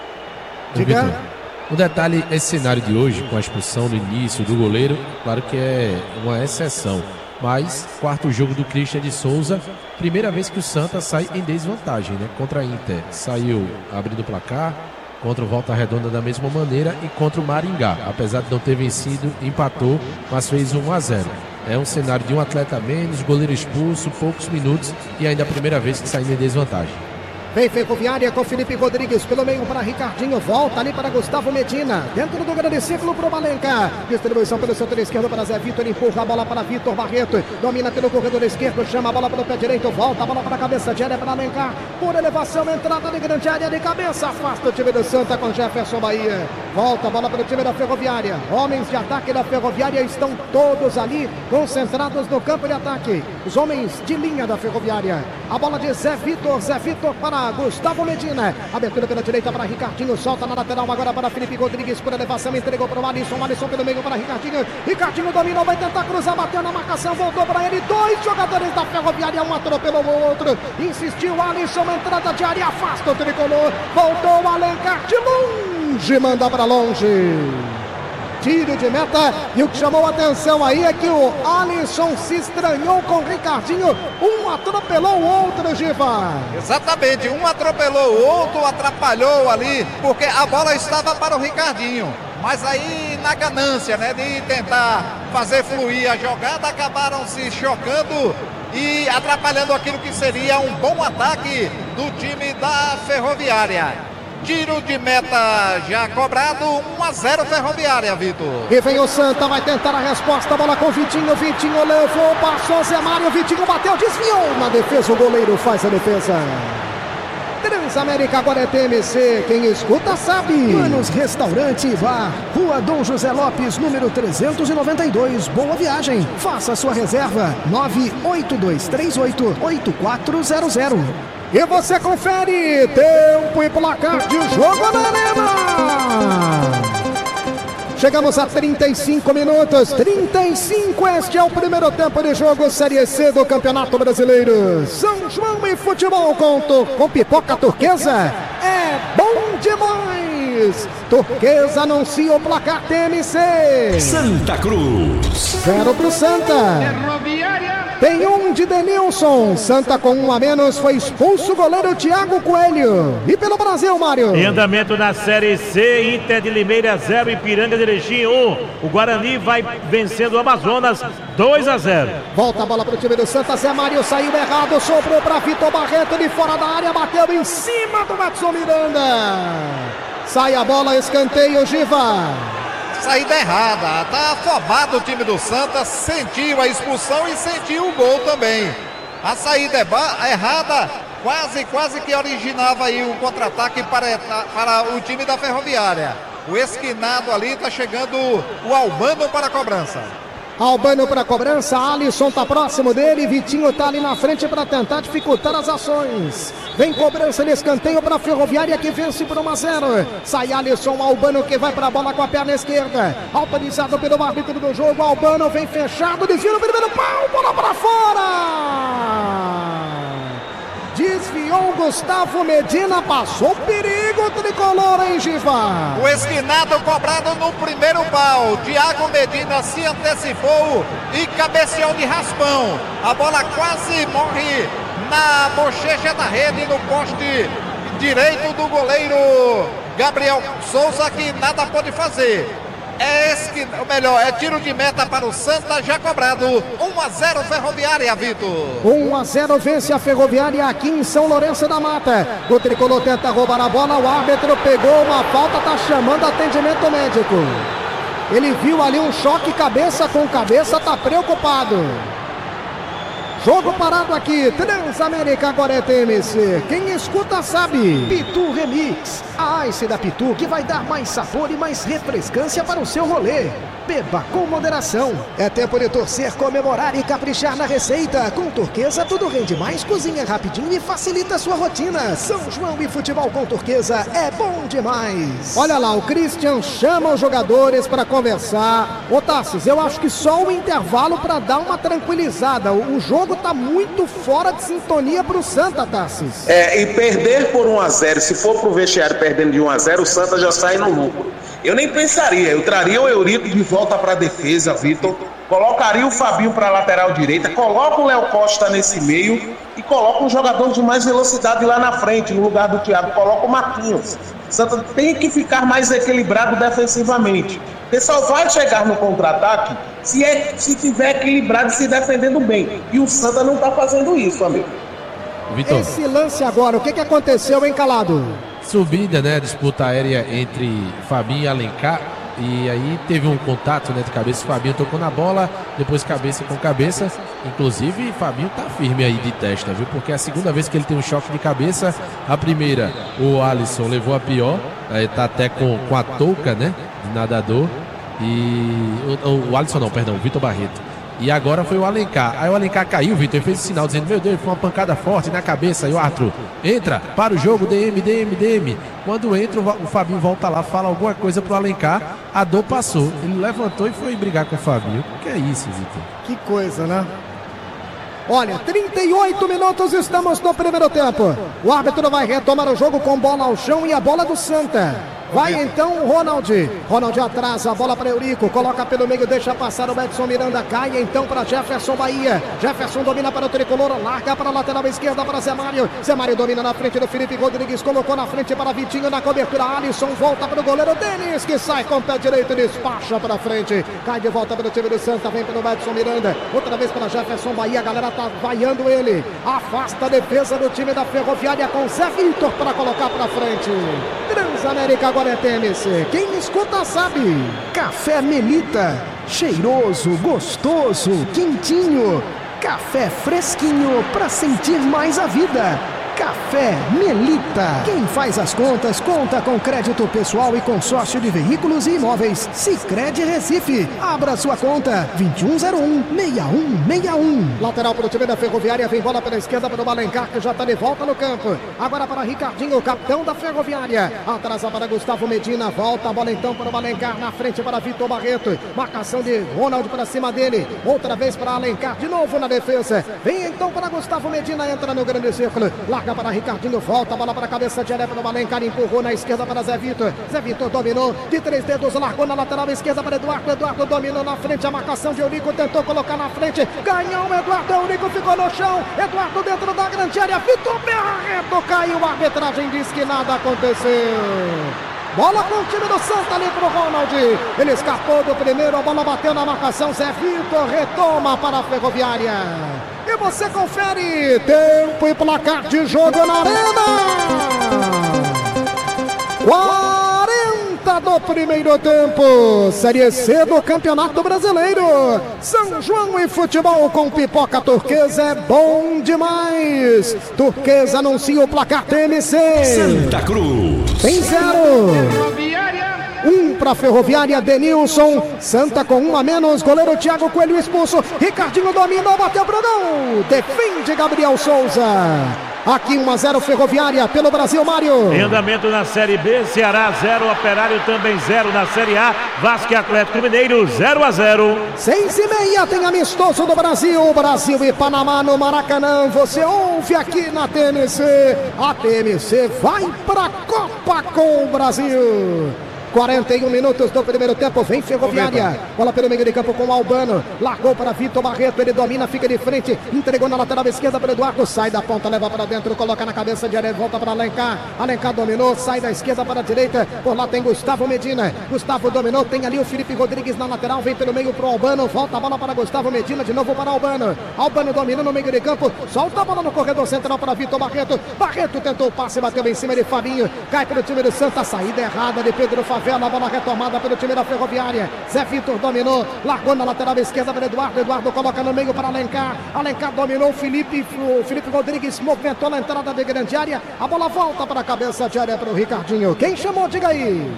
Diga. Um detalhe, esse cenário de hoje, com a expulsão no início do goleiro, claro que é uma exceção. mas quarto jogo do Christian de Souza, primeira vez que o Santa sai em desvantagem, né? Contra a Inter saiu abrindo o placar, contra o Volta Redonda da mesma maneira e contra o Maringá, apesar de não ter vencido, empatou, mas fez um a zero. É um cenário de um atleta a menos, goleiro expulso, poucos minutos e ainda a primeira vez que sai em desvantagem. Vem Ferroviária com Felipe Rodrigues pelo meio para Ricardinho, volta ali para Gustavo Medina, dentro do grande círculo para o Malenca, distribuição pelo setor esquerdo para Zé Vitor, empurra a bola para Vitor Barreto, domina pelo corredor esquerdo, chama a bola pelo pé direito, volta a bola para a cabeça de área para Alencar, por elevação, entrada de grande área de cabeça, afasta o time do Santa com Jefferson Bahia, volta a bola para o time da Ferroviária, homens de ataque da Ferroviária estão todos ali, concentrados no campo de ataque, os homens de linha da Ferroviária, a bola de Zé Vitor, Zé Vitor para Gustavo Medina, abertura pela direita para Ricardinho, solta na lateral agora para Felipe Rodrigues, por elevação, entregou para o Alisson, Alisson pelo meio para Ricardinho, Ricardinho dominou, vai tentar cruzar, bateu na marcação, voltou para ele, dois jogadores da Ferroviária, um atropelou o outro, insistiu Alisson, entrada de área, afasta o tricolor, voltou o Alencar de longe, manda para longe. Tiro de meta, e o que chamou a atenção aí é que o Alisson se estranhou com o Ricardinho, um atropelou o outro, Giva. Exatamente, um atropelou o outro, atrapalhou ali, porque a bola estava para o Ricardinho, mas aí na ganância, né, de tentar fazer fluir a jogada, acabaram se chocando e atrapalhando aquilo que seria um bom ataque do time da Ferroviária. Tiro de meta já cobrado, um a zero Ferroviária, Vitor. E vem o Santa, vai tentar a resposta, bola com o Vitinho, Vitinho levou, passou Zé Mário, Vitinho bateu, desviou na defesa, o goleiro faz a defesa. Transamérica agora é T M C, quem escuta sabe. Manos Restaurante e Bar, Rua Dom José Lopes, número trezentos e noventa e dois, Boa Viagem. Faça sua reserva, nove oito dois três oito, oito quatro zero zero. E você confere tempo e placar de jogo na Arena. Chegamos a trinta e cinco minutos, trinta e cinco, este é o primeiro tempo de jogo, Série C do Campeonato Brasileiro. São João e futebol com, com pipoca turquesa, é bom demais. Turquesa anuncia o placar T M C. Santa Cruz. Zero pro Santa. Tem um de Denilson. Santa com um a menos, foi expulso o goleiro Thiago Coelho. E pelo Brasil, Mário. Em andamento na Série C, Inter de Limeira zero, Ipiranga de Erechim um. O Guarani vai vencendo o Amazonas dois a zero. Volta a bola pro time do Santa, Zé Mário saiu errado, sobrou para Vitor Barreto de fora da área, bateu em cima do Edson Miranda. Sai a bola, escanteio, Giva. Saída errada, tá afobado o time do Santa, sentiu a expulsão e sentiu o gol também. A saída errada, quase, quase que originava aí um contra-ataque para, para o time da Ferroviária. O esquinado ali, tá chegando o Albano para a cobrança. Albano para a cobrança, Alisson tá próximo dele, Vitinho tá ali na frente para tentar dificultar as ações. Vem cobrança de escanteio para a Ferroviária que vence por um a zero. Sai Alisson, Albano que vai para a bola com a perna esquerda. Autorizado pelo árbitro do jogo, Albano vem fechado, desvio no primeiro pau, bola para fora. Desviou Gustavo Medina, passou perigo o tricolor, hein, Giva? O esquinado cobrado no primeiro pau. Thiago Medina se antecipou e cabeceou de raspão. A bola quase morre na bochecha da rede, no poste direito do goleiro Gabriel Souza, que nada pode fazer. É esqui... ou melhor, é tiro de meta para o Santa, já cobrado. um a zero Ferroviária, Vitor. um a zero vence a Ferroviária aqui em São Lourenço da Mata. O tricolor tenta roubar a bola, o árbitro pegou uma falta, tá chamando atendimento médico. Ele viu ali um choque cabeça com cabeça, tá preocupado. Jogo parado aqui, Transamérica agora é T M C. Quem escuta sabe. Pitu Remix, a Ice da Pitu que vai dar mais sabor e mais refrescância para o seu rolê. Beba com moderação. É tempo de torcer, comemorar e caprichar na receita. Com Turquesa tudo rende mais, cozinha rapidinho e facilita a sua rotina. São João e futebol com Turquesa é bom demais. Olha lá, o Christian chama os jogadores para conversar. Ô Tassis, eu acho que só o intervalo para dar uma tranquilizada. O jogo tá muito fora de sintonia pro Santa, Tassis. É, e perder por um a zero, se for pro vestiário perdendo de um a zero, o Santa já sai no lucro. eu nem pensaria. Eu traria o Eurico de volta para a defesa, Vitor. Colocaria o Fabinho para a lateral direita, coloca o Léo Costa nesse meio e coloca um jogador de mais velocidade lá na frente, no lugar do Thiago, coloca o Marquinhos. Santa tem que ficar mais equilibrado defensivamente, porque só vai chegar no contra-ataque se, é, se tiver equilibrado e se defendendo bem. E o Santa não está fazendo isso, amigo. Vitor. Esse lance agora, o que, que aconteceu, hein, Calado? Subida, né, disputa aérea entre Fabinho e Alencar. E aí teve um contato, né, de cabeça. O Fabinho tocou na bola, depois cabeça com cabeça. Inclusive, Fabinho tá firme aí de testa, viu? Porque é a segunda vez que ele tem um choque de cabeça. A primeira, o Alisson levou a pior. Aí tá até com, com a touca, né, de nadador. E o, o Alisson não, perdão, o Vitor Barreto. E agora foi o Alencar. Aí o Alencar caiu, Vitor, e fez o sinal dizendo: meu Deus, foi uma pancada forte na cabeça. E o Arthur entra para o jogo, D M, D M, D M. Quando entra, o Fabinho volta lá, fala alguma coisa pro Alencar. A dor passou. Ele levantou e foi brigar com o Fabinho. O que é isso, Vitor? Que coisa, né? Olha, trinta e oito minutos, estamos no primeiro tempo. O árbitro vai retomar o jogo com bola ao chão e a bola do Santa. Vai então o Ronald. Ronald atrasa a bola para Eurico. Coloca pelo meio, deixa passar o Edson Miranda. Cai então para Jefferson Bahia. Jefferson domina para o tricolor. Larga para a lateral esquerda para Zé Mário. Zé Mário domina na frente do Felipe Rodrigues. Colocou na frente para Vitinho na cobertura. Alisson volta para o goleiro Denis, que sai com o pé direito e despacha para frente. Cai de volta para o time do Santa. Vem para o Edson Miranda. Outra vez para Jefferson Bahia. A galera tá vaiando ele. Afasta a defesa do time da Ferroviária com Zé Vitor para colocar para frente. Transamérica agora é T M C. Quem me escuta sabe. Café Melita. Cheiroso, gostoso, quentinho. Café fresquinho para sentir mais a vida. Café Melita. Quem faz as contas, conta com crédito pessoal e consórcio de veículos e imóveis. Sicredi Recife. Abra sua conta. vinte e um zero um, seis um seis um. Lateral para o time da Ferroviária. Vem bola pela esquerda para o Alencar, que já está de volta no campo. Agora para Ricardinho, capitão da Ferroviária. Atrasa para Gustavo Medina. Volta a bola então para o Alencar. Na frente para Vitor Barreto. Marcação de Ronald para cima dele. Outra vez para Alencar. De novo na defesa. Vem então para Gustavo Medina. Entra no grande círculo. Larga para Ricardinho, volta a bola para a cabeça de Aré para o Alencar, empurrou na esquerda para Zé Vitor. Zé Vitor dominou de três dedos, largou na lateral esquerda para Eduardo. Eduardo dominou na frente, a marcação de Eurico, tentou colocar na frente, ganhou o Eduardo. Eurico ficou no chão. Eduardo dentro da grande área. Vitor Barreto caiu. A arbitragem diz que nada aconteceu. Bola com o time do Santa ali pro Ronald. Ele escapou do primeiro, a bola bateu na marcação. Zé Vitor retoma para a Ferroviária. E você confere tempo e placar de jogo na Arena. quarenta do primeiro tempo. Série C do Campeonato Brasileiro. São João e futebol com pipoca turquesa é bom demais. Turquesa anuncia o placar T M C. Santa Cruz. Tem zero. Um para Ferroviária, Denilson. Santa com um a menos. Goleiro Thiago Coelho expulso. Ricardinho dominou, bateu pro gol. Defende Gabriel Souza. Aqui um a zero Ferroviária pelo Brasil, Mário. Em andamento na Série B, Ceará zero, Operário também zero na Série A. Vasco e Atlético Mineiro zero a zero. Seis e meia tem amistoso do Brasil. Brasil e Panamá no Maracanã. Você ouve aqui na T M C. A T M C vai pra Copa com o Brasil. quarenta e um minutos do primeiro tempo, vem Ferroviária, bola pelo meio de campo com o Albano, largou para Vitor Barreto, ele domina, fica de frente, entregou na lateral esquerda para Eduardo, sai da ponta, leva para dentro, coloca na cabeça de Aré, volta para Alencar, Alencar dominou, sai da esquerda para a direita, por lá tem Gustavo Medina, Gustavo dominou, tem ali o Felipe Rodrigues na lateral, vem pelo meio para o Albano, volta a bola para Gustavo Medina, de novo para Albano, Albano dominou no meio de campo, solta a bola no corredor central para Vitor Barreto, Barreto tentou o passe, bateu em cima de Fabinho, cai para o time do Santa, saída errada de Pedro Favela, a bola retomada pelo time da Ferroviária. Zé Vitor dominou, largou na lateral esquerda para Eduardo. Eduardo coloca no meio para Alencar. Alencar dominou, Felipe, o Felipe Rodrigues movimentou na entrada de grande área. A bola volta para a cabeça de área para o Ricardinho. Quem chamou? Diga aí.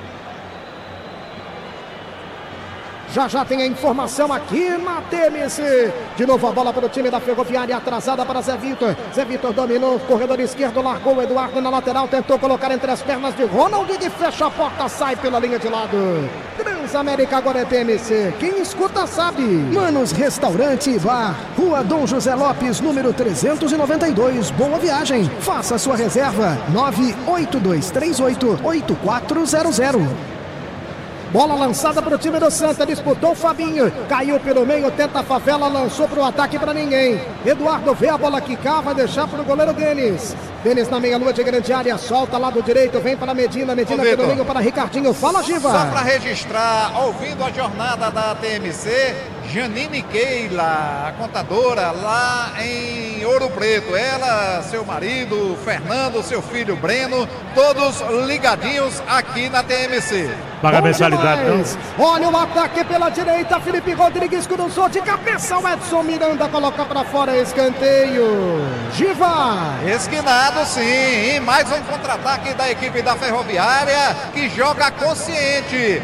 Já já tem a informação aqui na T M C. De novo a bola para o time da Ferroviária, atrasada para Zé Vitor. Zé Vitor dominou, corredor esquerdo, largou o Eduardo na lateral, tentou colocar entre as pernas de Ronald e fecha a porta, sai pela linha de lado. Transamérica agora é T M C. Quem escuta sabe. Manos Restaurante e Bar, Rua Dom José Lopes, número trezentos e noventa e dois. Boa viagem. Faça sua reserva. nove oito dois três oito oito quatro zero zero. Bola lançada para o time do Santa, disputou o Fabinho, caiu pelo meio, tenta a favela, lançou para o ataque para ninguém. Eduardo vê a bola quicar, vai deixar para o goleiro Denis. Denis na meia-lua de grande área, solta lado direito, vem para Medina, Medina Ô, pelo meio para Ricardinho. Fala, Giva. Só para registrar, ouvindo a jornada da T M C, Janine Keila, a contadora lá em Ouro Preto. Ela, seu marido, Fernando, seu filho Breno, todos ligadinhos aqui na T M C. Paga mensalidade, não? Olha o ataque pela direita, Felipe Rodrigues cruzou de cabeça, o Edson Miranda coloca para fora, escanteio. Giva. Esquinado sim, e mais um contra-ataque da equipe da Ferroviária, que joga consciente.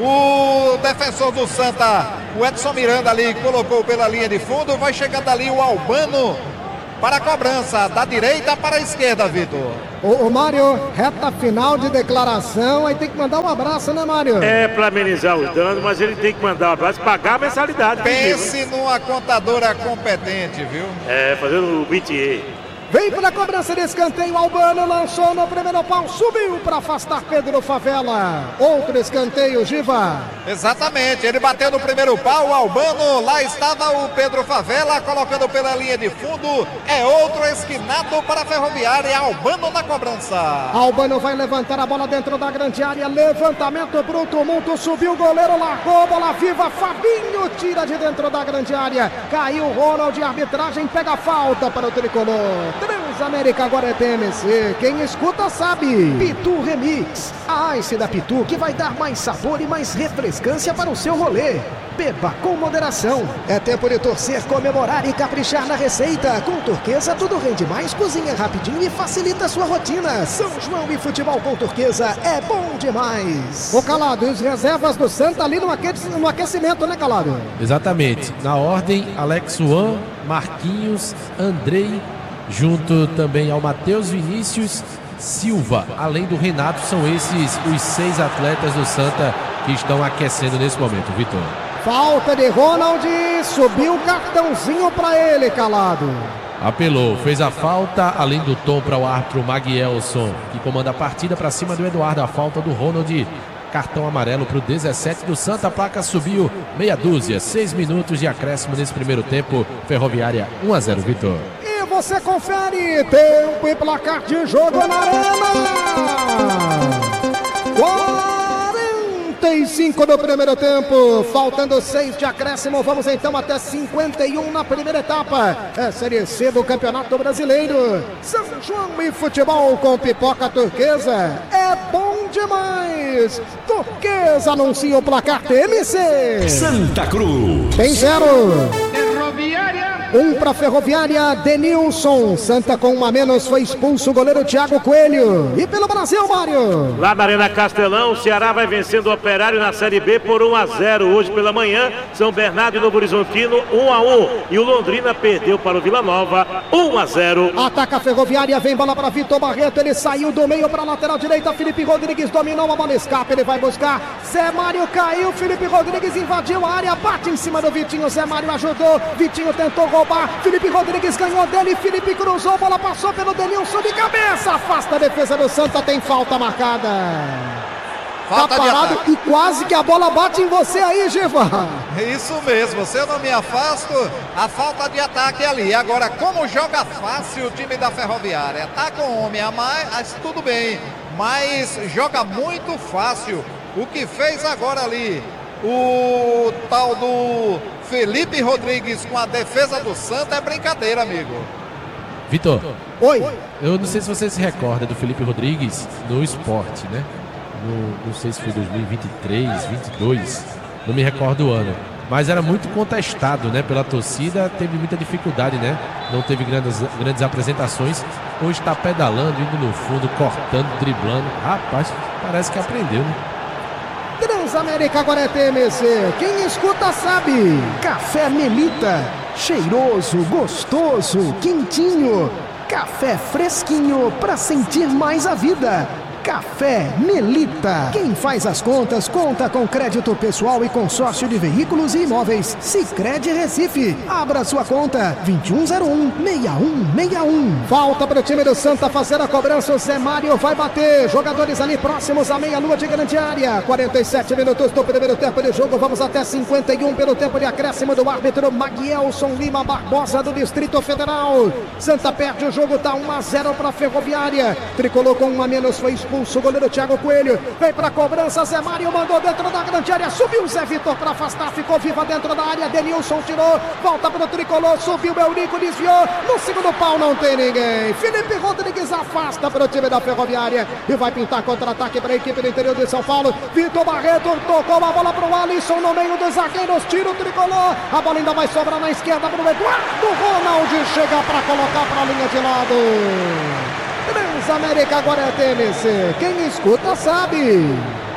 O defensor do Santa, o Edson Miranda ali, colocou pela linha de fundo, vai chegando ali o Albano para a cobrança, da direita para a esquerda, Vitor. O, o Mário, reta final de declaração, aí tem que mandar um abraço, né, Mário? É para amenizar os danos, mas ele tem que mandar um abraço e pagar a mensalidade. Pense numa contadora competente, viu? É, fazendo o B T A. Vem para a cobrança de escanteio, Albano lançou no primeiro pau, subiu para afastar Pedro Favela. Outro escanteio, Giva. Exatamente, ele bateu no primeiro pau, o Albano, lá estava o Pedro Favela, colocando pela linha de fundo, é outro esquinado para a Ferroviária, Albano na cobrança. Albano vai levantar a bola dentro da grande área, levantamento pro tumulto, subiu o goleiro, largou, bola viva, Fabinho tira de dentro da grande área, caiu o Ronald, arbitragem pega a falta para o tricolor. Transamérica agora é T M C, quem escuta sabe. Pitu Remix, a Ice da Pitu que vai dar mais sabor e mais refrescância para o seu rolê. Beba com moderação. É tempo de torcer, comemorar e caprichar na receita. Com Turquesa tudo rende mais, cozinha rapidinho e facilita a sua rotina. São João e futebol com Turquesa é bom demais. Ô Calado, e os reservas do Santa ali no, aque... no aquecimento, né, Calado? Exatamente, na ordem, Alex Juan, Marquinhos, Andrei, junto também ao Matheus Vinícius Silva, além do Renato, são esses os seis atletas do Santa que estão aquecendo nesse momento, Vitor. Falta de Ronald, subiu o cartãozinho para ele, Calado. Apelou, fez a falta, além do tom para o árbitro Maguielson, que comanda a partida para cima do Eduardo, a falta do Ronald. Cartão amarelo para o dezessete do Santa, a placa subiu meia dúzia, seis minutos de acréscimo nesse primeiro tempo, Ferroviária um a zero, Vitor. E você confere, tempo e placar de jogo na arena. quarenta e cinco do primeiro tempo, faltando seis de acréscimo, vamos então até cinquenta e um na primeira etapa. É Série C do Campeonato Brasileiro. São João e futebol com Pipoca Turquesa. É bom demais. Turquesa anuncia o placar T M C. Santa Cruz. Tem zero. Um para Ferroviária, Denilson. Santa com um a menos, foi expulso o goleiro Thiago Coelho. E pelo Brasil, Mário. Lá na Arena Castelão, o Ceará vai vencendo o Operário na Série B por um a zero. Hoje pela manhã, São Bernardo e Novo Horizontino um a um. E o Londrina perdeu para o Vila Nova um a zero. Ataca a Ferroviária, vem bola para Vitor Barreto. Ele saiu do meio para a lateral direita. Felipe Rodrigues dominou, a bola escapa. Ele vai buscar. Zé Mário caiu. Felipe Rodrigues invadiu a área. Bate em cima do Vitinho. Zé Mário ajudou. Vitinho tentou roubar. Felipe Rodrigues ganhou dele. Felipe cruzou. Bola passou pelo Denilson de cabeça. Afasta a defesa do Santa. Tem falta marcada. Falta tá parado e quase que a bola bate em você aí, Giva. Isso mesmo, se eu não me afasto, a falta de ataque é ali. Agora, como joga fácil o time da Ferroviária, tá com homem a mais, tudo bem, mas joga muito fácil. O que fez agora ali, o tal do Felipe Rodrigues com a defesa do Santa é brincadeira, amigo. Vitor, oi. Eu não sei se você se recorda do Felipe Rodrigues no Sport, né? No, não sei se foi dois mil e vinte e três, vinte e dois, não me recordo o ano, mas era muito contestado, né, pela torcida, teve muita dificuldade, né, não teve grandes, grandes apresentações. Hoje está pedalando, indo no fundo, cortando, driblando, rapaz, parece que aprendeu, né? Transamérica agora é T M C, quem escuta sabe. Café Melita, cheiroso, gostoso, quentinho, café fresquinho para sentir mais a vida. Café Melita. Quem faz as contas, conta com crédito pessoal e consórcio de veículos e imóveis. Sicredi Recife. Abra sua conta. vinte e um zero um, seis um seis um. Falta para o time do Santa fazer a cobrança. O Zé Mário vai bater. Jogadores ali próximos à meia-lua de grande área. quarenta e sete minutos do primeiro tempo de jogo. Vamos até cinquenta e um pelo tempo de acréscimo do árbitro Maguielson Lima Barbosa do Distrito Federal. Santa perde o jogo, tá um a zero para a Ferroviária. Tricolor com um a menos foi expulso. O goleiro Thiago Coelho vem para a cobrança. Zé Mário mandou dentro da grande área. Subiu o Zé Vitor para afastar. Ficou viva dentro da área. Denilson tirou. Volta para o Tricolor. Subiu o Eurico, desviou. No segundo pau não tem ninguém. Felipe Rodrigues afasta para o time da Ferroviária. E vai pintar contra-ataque para a equipe do interior de São Paulo. Vitor Barreto tocou a bola para o Alisson no meio dos zagueiros. Tira o Tricolor. A bola ainda vai sobrar na esquerda para o Eduardo Ronaldo. Chega para colocar para a linha de lado. Transamérica agora é T M C. Quem escuta sabe.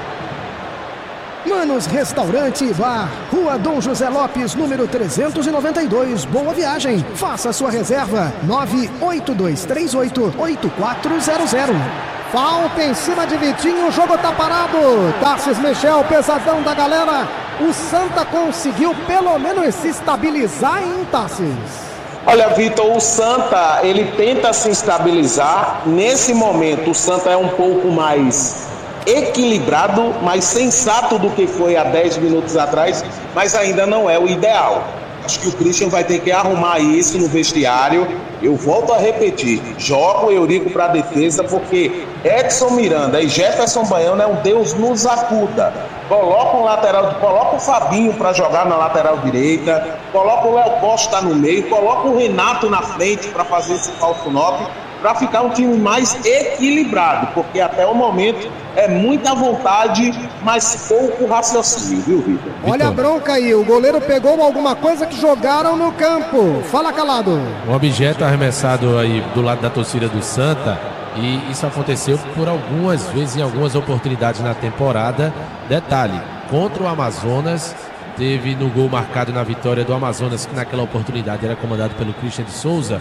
Manos Restaurante e Bar, Rua Dom José Lopes, número trezentos e noventa e dois. Boa viagem. Faça sua reserva. nove oito dois três oito, oito quatro zero zero. Falta em cima de Vitinho, o jogo tá parado. Tarcísio Michel, pesadão da galera. O Santa conseguiu pelo menos se estabilizar em Tarcísio. Olha, Vitor, o Santa, ele tenta se estabilizar. Nesse momento, o Santa é um pouco mais equilibrado, mais sensato do que foi há dez minutos atrás, mas ainda não é o ideal. Acho que o Christian vai ter que arrumar isso no vestiário. Eu volto a repetir, joga o Eurico para a defesa, porque Edson Miranda e Jefferson Baiano é um Deus nos acuda. Coloca um lateral, coloca o Fabinho para jogar na lateral direita, coloca o Léo Costa no meio, coloca o Renato na frente para fazer esse falso nove, para ficar um time mais equilibrado, porque até o momento é muita vontade, mas pouco raciocínio, viu, Vitor? Olha a bronca aí, o goleiro pegou alguma coisa que jogaram no campo. Fala, Calado. Um objeto arremessado aí do lado da torcida do Santa, e isso aconteceu por algumas vezes, em algumas oportunidades na temporada. Detalhe, contra o Amazonas, teve no gol marcado na vitória do Amazonas, que naquela oportunidade era comandado pelo Christian de Souza.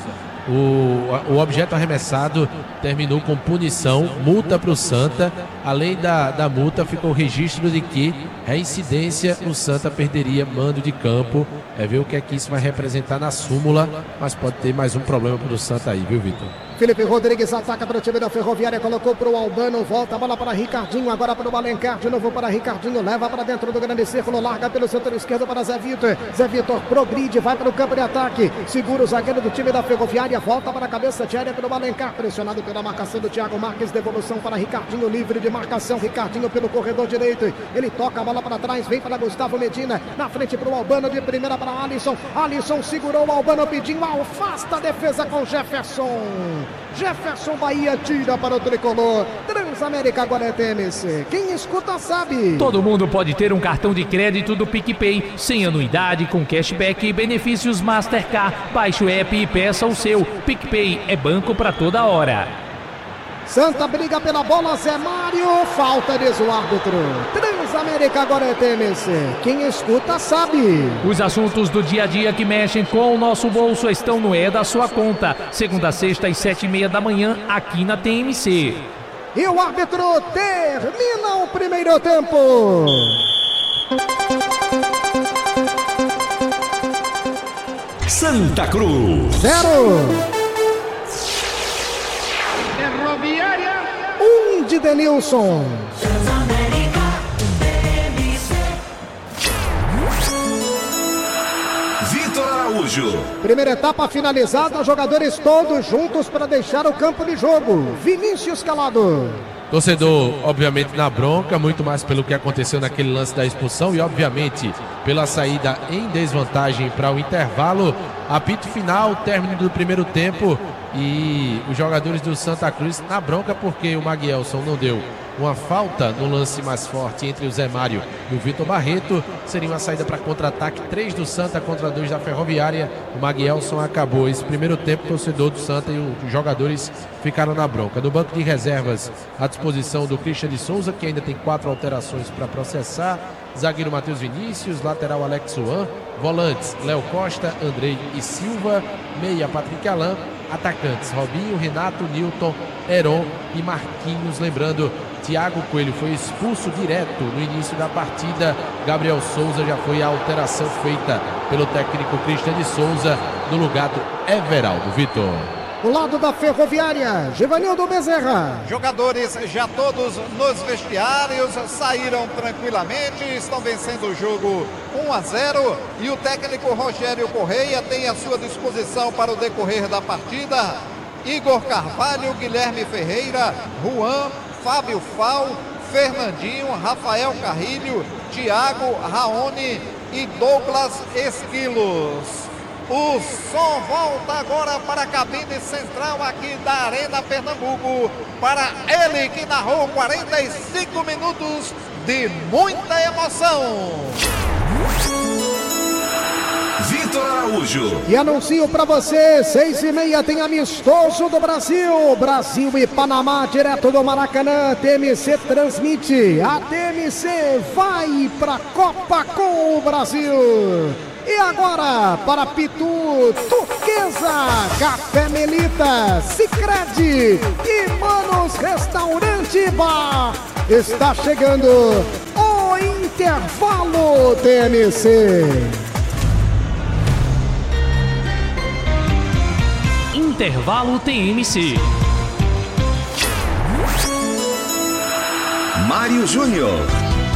O, o objeto arremessado terminou com punição, multa para o Santa. Além da, da multa, ficou o registro de que reincidência, o Santa perderia mando de campo. É ver o que é que isso vai representar na súmula, mas pode ter mais um problema para o Santa aí, viu, Vitor? Felipe Rodrigues ataca para o time da Ferroviária, colocou para o Albano, volta a bola para Ricardinho, agora para o Alencar, de novo para Ricardinho, leva para dentro do grande círculo, larga pelo setor esquerdo para Zé Vitor. Zé Vitor progride, vai para o campo de ataque, segura o zagueiro do time da Ferroviária, volta para a cabeça de área pelo Alencar, pressionado pela marcação do Thiago Marques, devolução para Ricardinho, livre de marcação, Ricardinho pelo corredor direito, ele toca a bola para trás, vem para Gustavo Medina, na frente para o Albano, de primeira para Alisson, Alisson segurou o Albano, pedindo, afasta a defesa com Jefferson. Jefferson Bahia tira para o Tricolor. Transamérica agora é T M C. Quem escuta sabe. Todo mundo pode ter um cartão de crédito do PicPay, sem anuidade, com cashback e benefícios Mastercard. Baixe o app e peça o seu. PicPay é banco para toda hora. Santa briga pela bola, Zé Mário, falta diz o árbitro. Transamérica agora é T M C. Quem escuta sabe. Os assuntos do dia a dia que mexem com o nosso bolso estão no É da Sua Conta. Segunda a sexta às sete e meia da manhã, aqui na T M C. E o árbitro termina o primeiro tempo. Santa Cruz Zero. Um de Denilson. Vitor Araújo. Primeira etapa finalizada, jogadores todos juntos para deixar o campo de jogo. Vinícius Calado. Torcedor, obviamente, na bronca, muito mais pelo que aconteceu naquele lance da expulsão e, obviamente, pela saída em desvantagem para o intervalo. Apito final, término do primeiro tempo e os jogadores do Santa Cruz na bronca porque o Maguielson não deu uma falta no lance mais forte entre o Zé Mário e o Vitor Barreto. Seria uma saída para contra-ataque, três do Santa contra dois da Ferroviária. O Maguielson acabou esse primeiro tempo, o torcedor do Santa e os jogadores ficaram na bronca. No banco de reservas, à disposição do Christian de Souza, que ainda tem quatro alterações para processar. Zagueiro Matheus Vinícius, lateral Alex Suan, volantes Léo Costa, Andrei e Silva, meia Patrick Alain, atacantes: Robinho, Renato, Nilton, Heron e Marquinhos. Lembrando, Thiago Coelho foi expulso direto no início da partida. Gabriel Souza já foi a alteração feita pelo técnico Cristian de Souza no lugar do Everaldo. Vitor. O lado da Ferroviária, Givanildo Bezerra. Jogadores já todos nos vestiários, saíram tranquilamente, estão vencendo o jogo um a zero e o técnico Rogério Correia tem à sua disposição para o decorrer da partida Igor Carvalho, Guilherme Ferreira, Juan, Fábio Fal, Fernandinho, Rafael Carrilho, Thiago Raoni e Douglas Esquilos. O som volta agora para a cabine central aqui da Arena Pernambuco, para ele que narrou quarenta e cinco minutos de muita emoção. Vitor Araújo. E anuncio para você, seis e meia tem amistoso do Brasil. Brasil e Panamá, direto do Maracanã. T M C transmite. A T M C vai para a Copa com o Brasil. E agora, para Pitu, Turquesa, Café Melita, Sicredi e Manos Restaurante Bar. Está chegando o intervalo T M C. Intervalo T M C. Mário Júnior.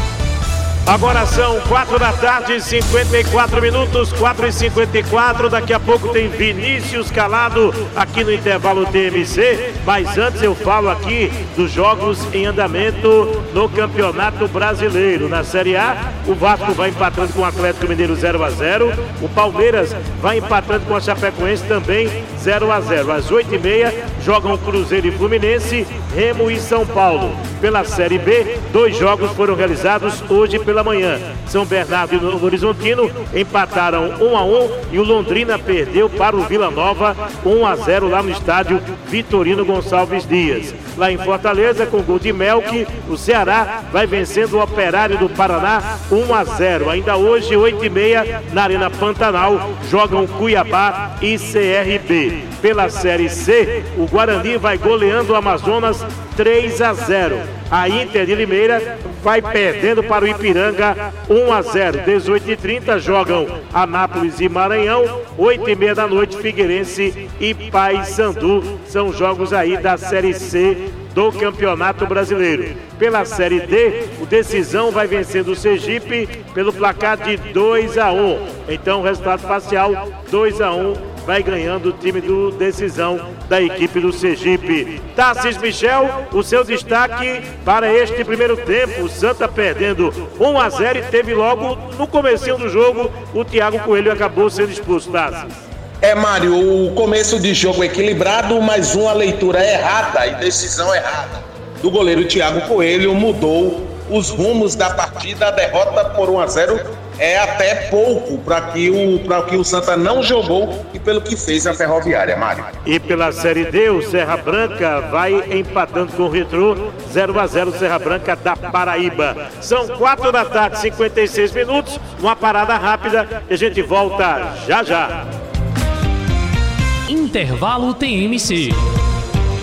Agora são quatro da tarde, cinquenta e quatro minutos, quatro e cinquenta e quatro. Daqui a pouco tem Vinícius Calado aqui no intervalo T M C. Mas antes eu falo aqui dos jogos em andamento no Campeonato Brasileiro. Na Série A, o Vasco vai empatando com o Atlético Mineiro zero a zero. O Palmeiras vai empatando com a Chapecoense também zero a zero. Às oito e meia jogam Cruzeiro e Fluminense, Remo e São Paulo. Pela Série B, dois jogos foram realizados hoje pela manhã. São Bernardo e Novo Horizontino empataram um a um e o Londrina perdeu para o Vila Nova um a zero lá no estádio Vitorino Gonçalves Dias. Lá em Fortaleza, com gol de Melk, o Ceará vai vencendo o Operário do Paraná um a zero. Ainda hoje, oito e meia, na Arena Pantanal, jogam Cuiabá e C R B. Pela Série C, o Guarani vai goleando o Amazonas três a zero. A Inter de Limeira vai perdendo para o Ipiranga um a zero. dezoito e trinta jogam Anápolis e Maranhão. oito e meia da noite, Figueirense e Paysandu. São jogos aí da Série C do Campeonato Brasileiro. Pela Série D, o Decisão vai vencendo o Sergipe pelo placar de dois a um. Então, o resultado parcial, dois a um. Vai ganhando o time do Decisão da equipe do Sergipe. Tarcís Michel, o seu destaque para este primeiro tempo. O Santa perdendo um a zero e teve logo no comecinho do jogo o Thiago Coelho acabou sendo expulso. Tarcís. É, Mário, o começo de jogo equilibrado, mas uma leitura errada e decisão errada do goleiro Thiago Coelho mudou os rumos da partida. A derrota por um a zero é até pouco para que o para que o Santa não jogou e pelo que fez a Ferroviária, Mário. E pela Série D, o Serra Branca vai empatando com o Retrô zero a zero, Serra Branca da Paraíba. São quatro da tarde, cinquenta e seis minutos, uma parada rápida e a gente volta já já. Intervalo T M C.